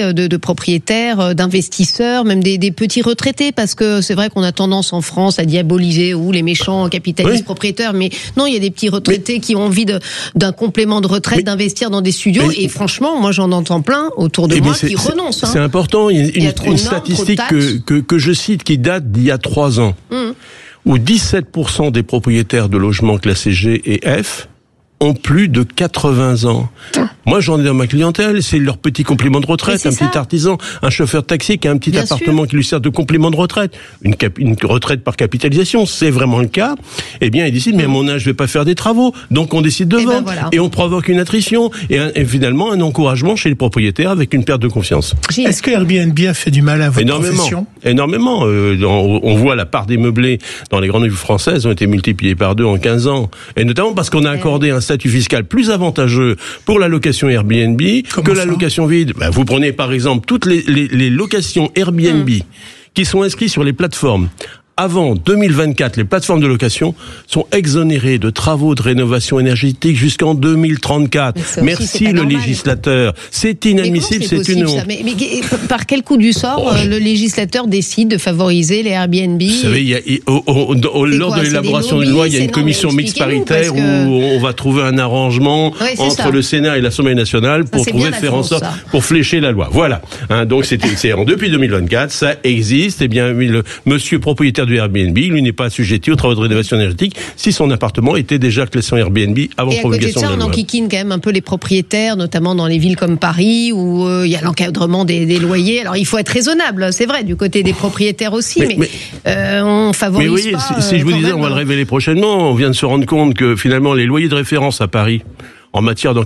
propriétaires, d'investisseurs, même des, des petits retraités, parce que c'est vrai qu'on a tendance en France à diaboliser ou les méchants capitalistes oui. propriétaires, mais non, il y a des petits retraités mais, qui ont envie de, d'un complément de retraite, mais, d'investir dans des studios, mais, et franchement, moi j'en entends plein autour de moi qui renoncent. C'est hein. important, il y a une, il y a une normes, statistique que, que, que je cite qui date d'il y a trois ans, mmh. où dix-sept pour cent des propriétaires de logements classés G et F ont plus de quatre-vingts ans. Moi, j'en ai dans ma clientèle, c'est leur petit complément de retraite, un ça. petit artisan, un chauffeur de taxi qui a un petit Bien appartement sûr. qui lui sert de complément de retraite, une, cap- une retraite par capitalisation, c'est vraiment le cas. Eh bien, ils décident, mais à mon âge, je vais pas faire des travaux, donc on décide de et vendre, ben voilà. et on provoque une attrition, et, un, et finalement un encouragement chez les propriétaires avec une perte de confiance. Est-ce que Airbnb a fait du mal à votre énormément, profession ? Énormément. Euh, on, on voit la part des meublés dans les grandes villes françaises ont été multipliées par deux en quinze ans, et notamment parce qu'on a accordé un statut fiscal plus avantageux pour la location Airbnb Comment que la ça location vide. Ben, vous prenez par exemple toutes les, les, les locations Airbnb mmh. qui sont inscrites sur les plateformes. Avant deux mille vingt-quatre, les plateformes de location sont exonérées de travaux de rénovation énergétique jusqu'en deux mille trente-quatre. Merci le normal. législateur. C'est inadmissible, c'est, c'est une honte. Mais, mais par quel coup du sort oh. le législateur décide de favoriser les Airbnb? Vous savez, il y a, au, au, au, lors quoi, de l'élaboration d'une loi, il y a une commission mixte paritaire que... où on va trouver un arrangement oui, entre ça. le Sénat et l'Assemblée nationale pour ça, trouver faire en sorte, ça. pour flécher la loi. Voilà. Hein, donc c'était, c'est depuis deux mille vingt-quatre, ça existe. Eh bien, le monsieur propriétaire du Airbnb, lui n'est pas assujetti aux travaux de rénovation énergétique si son appartement était déjà classé en Airbnb avant promulgation de la loi. Et à côté de ça, on enquiquine quand même un peu les propriétaires, notamment dans les villes comme Paris, où euh, il y a l'encadrement des, des loyers. Alors il faut être raisonnable, c'est vrai, du côté des propriétaires aussi, mais, mais, mais euh, on favorise mais oui, pas. Si, si euh, je vous disais, même, on va le révéler prochainement, on vient de se rendre compte que finalement les loyers de référence à Paris, en matière d'encadrement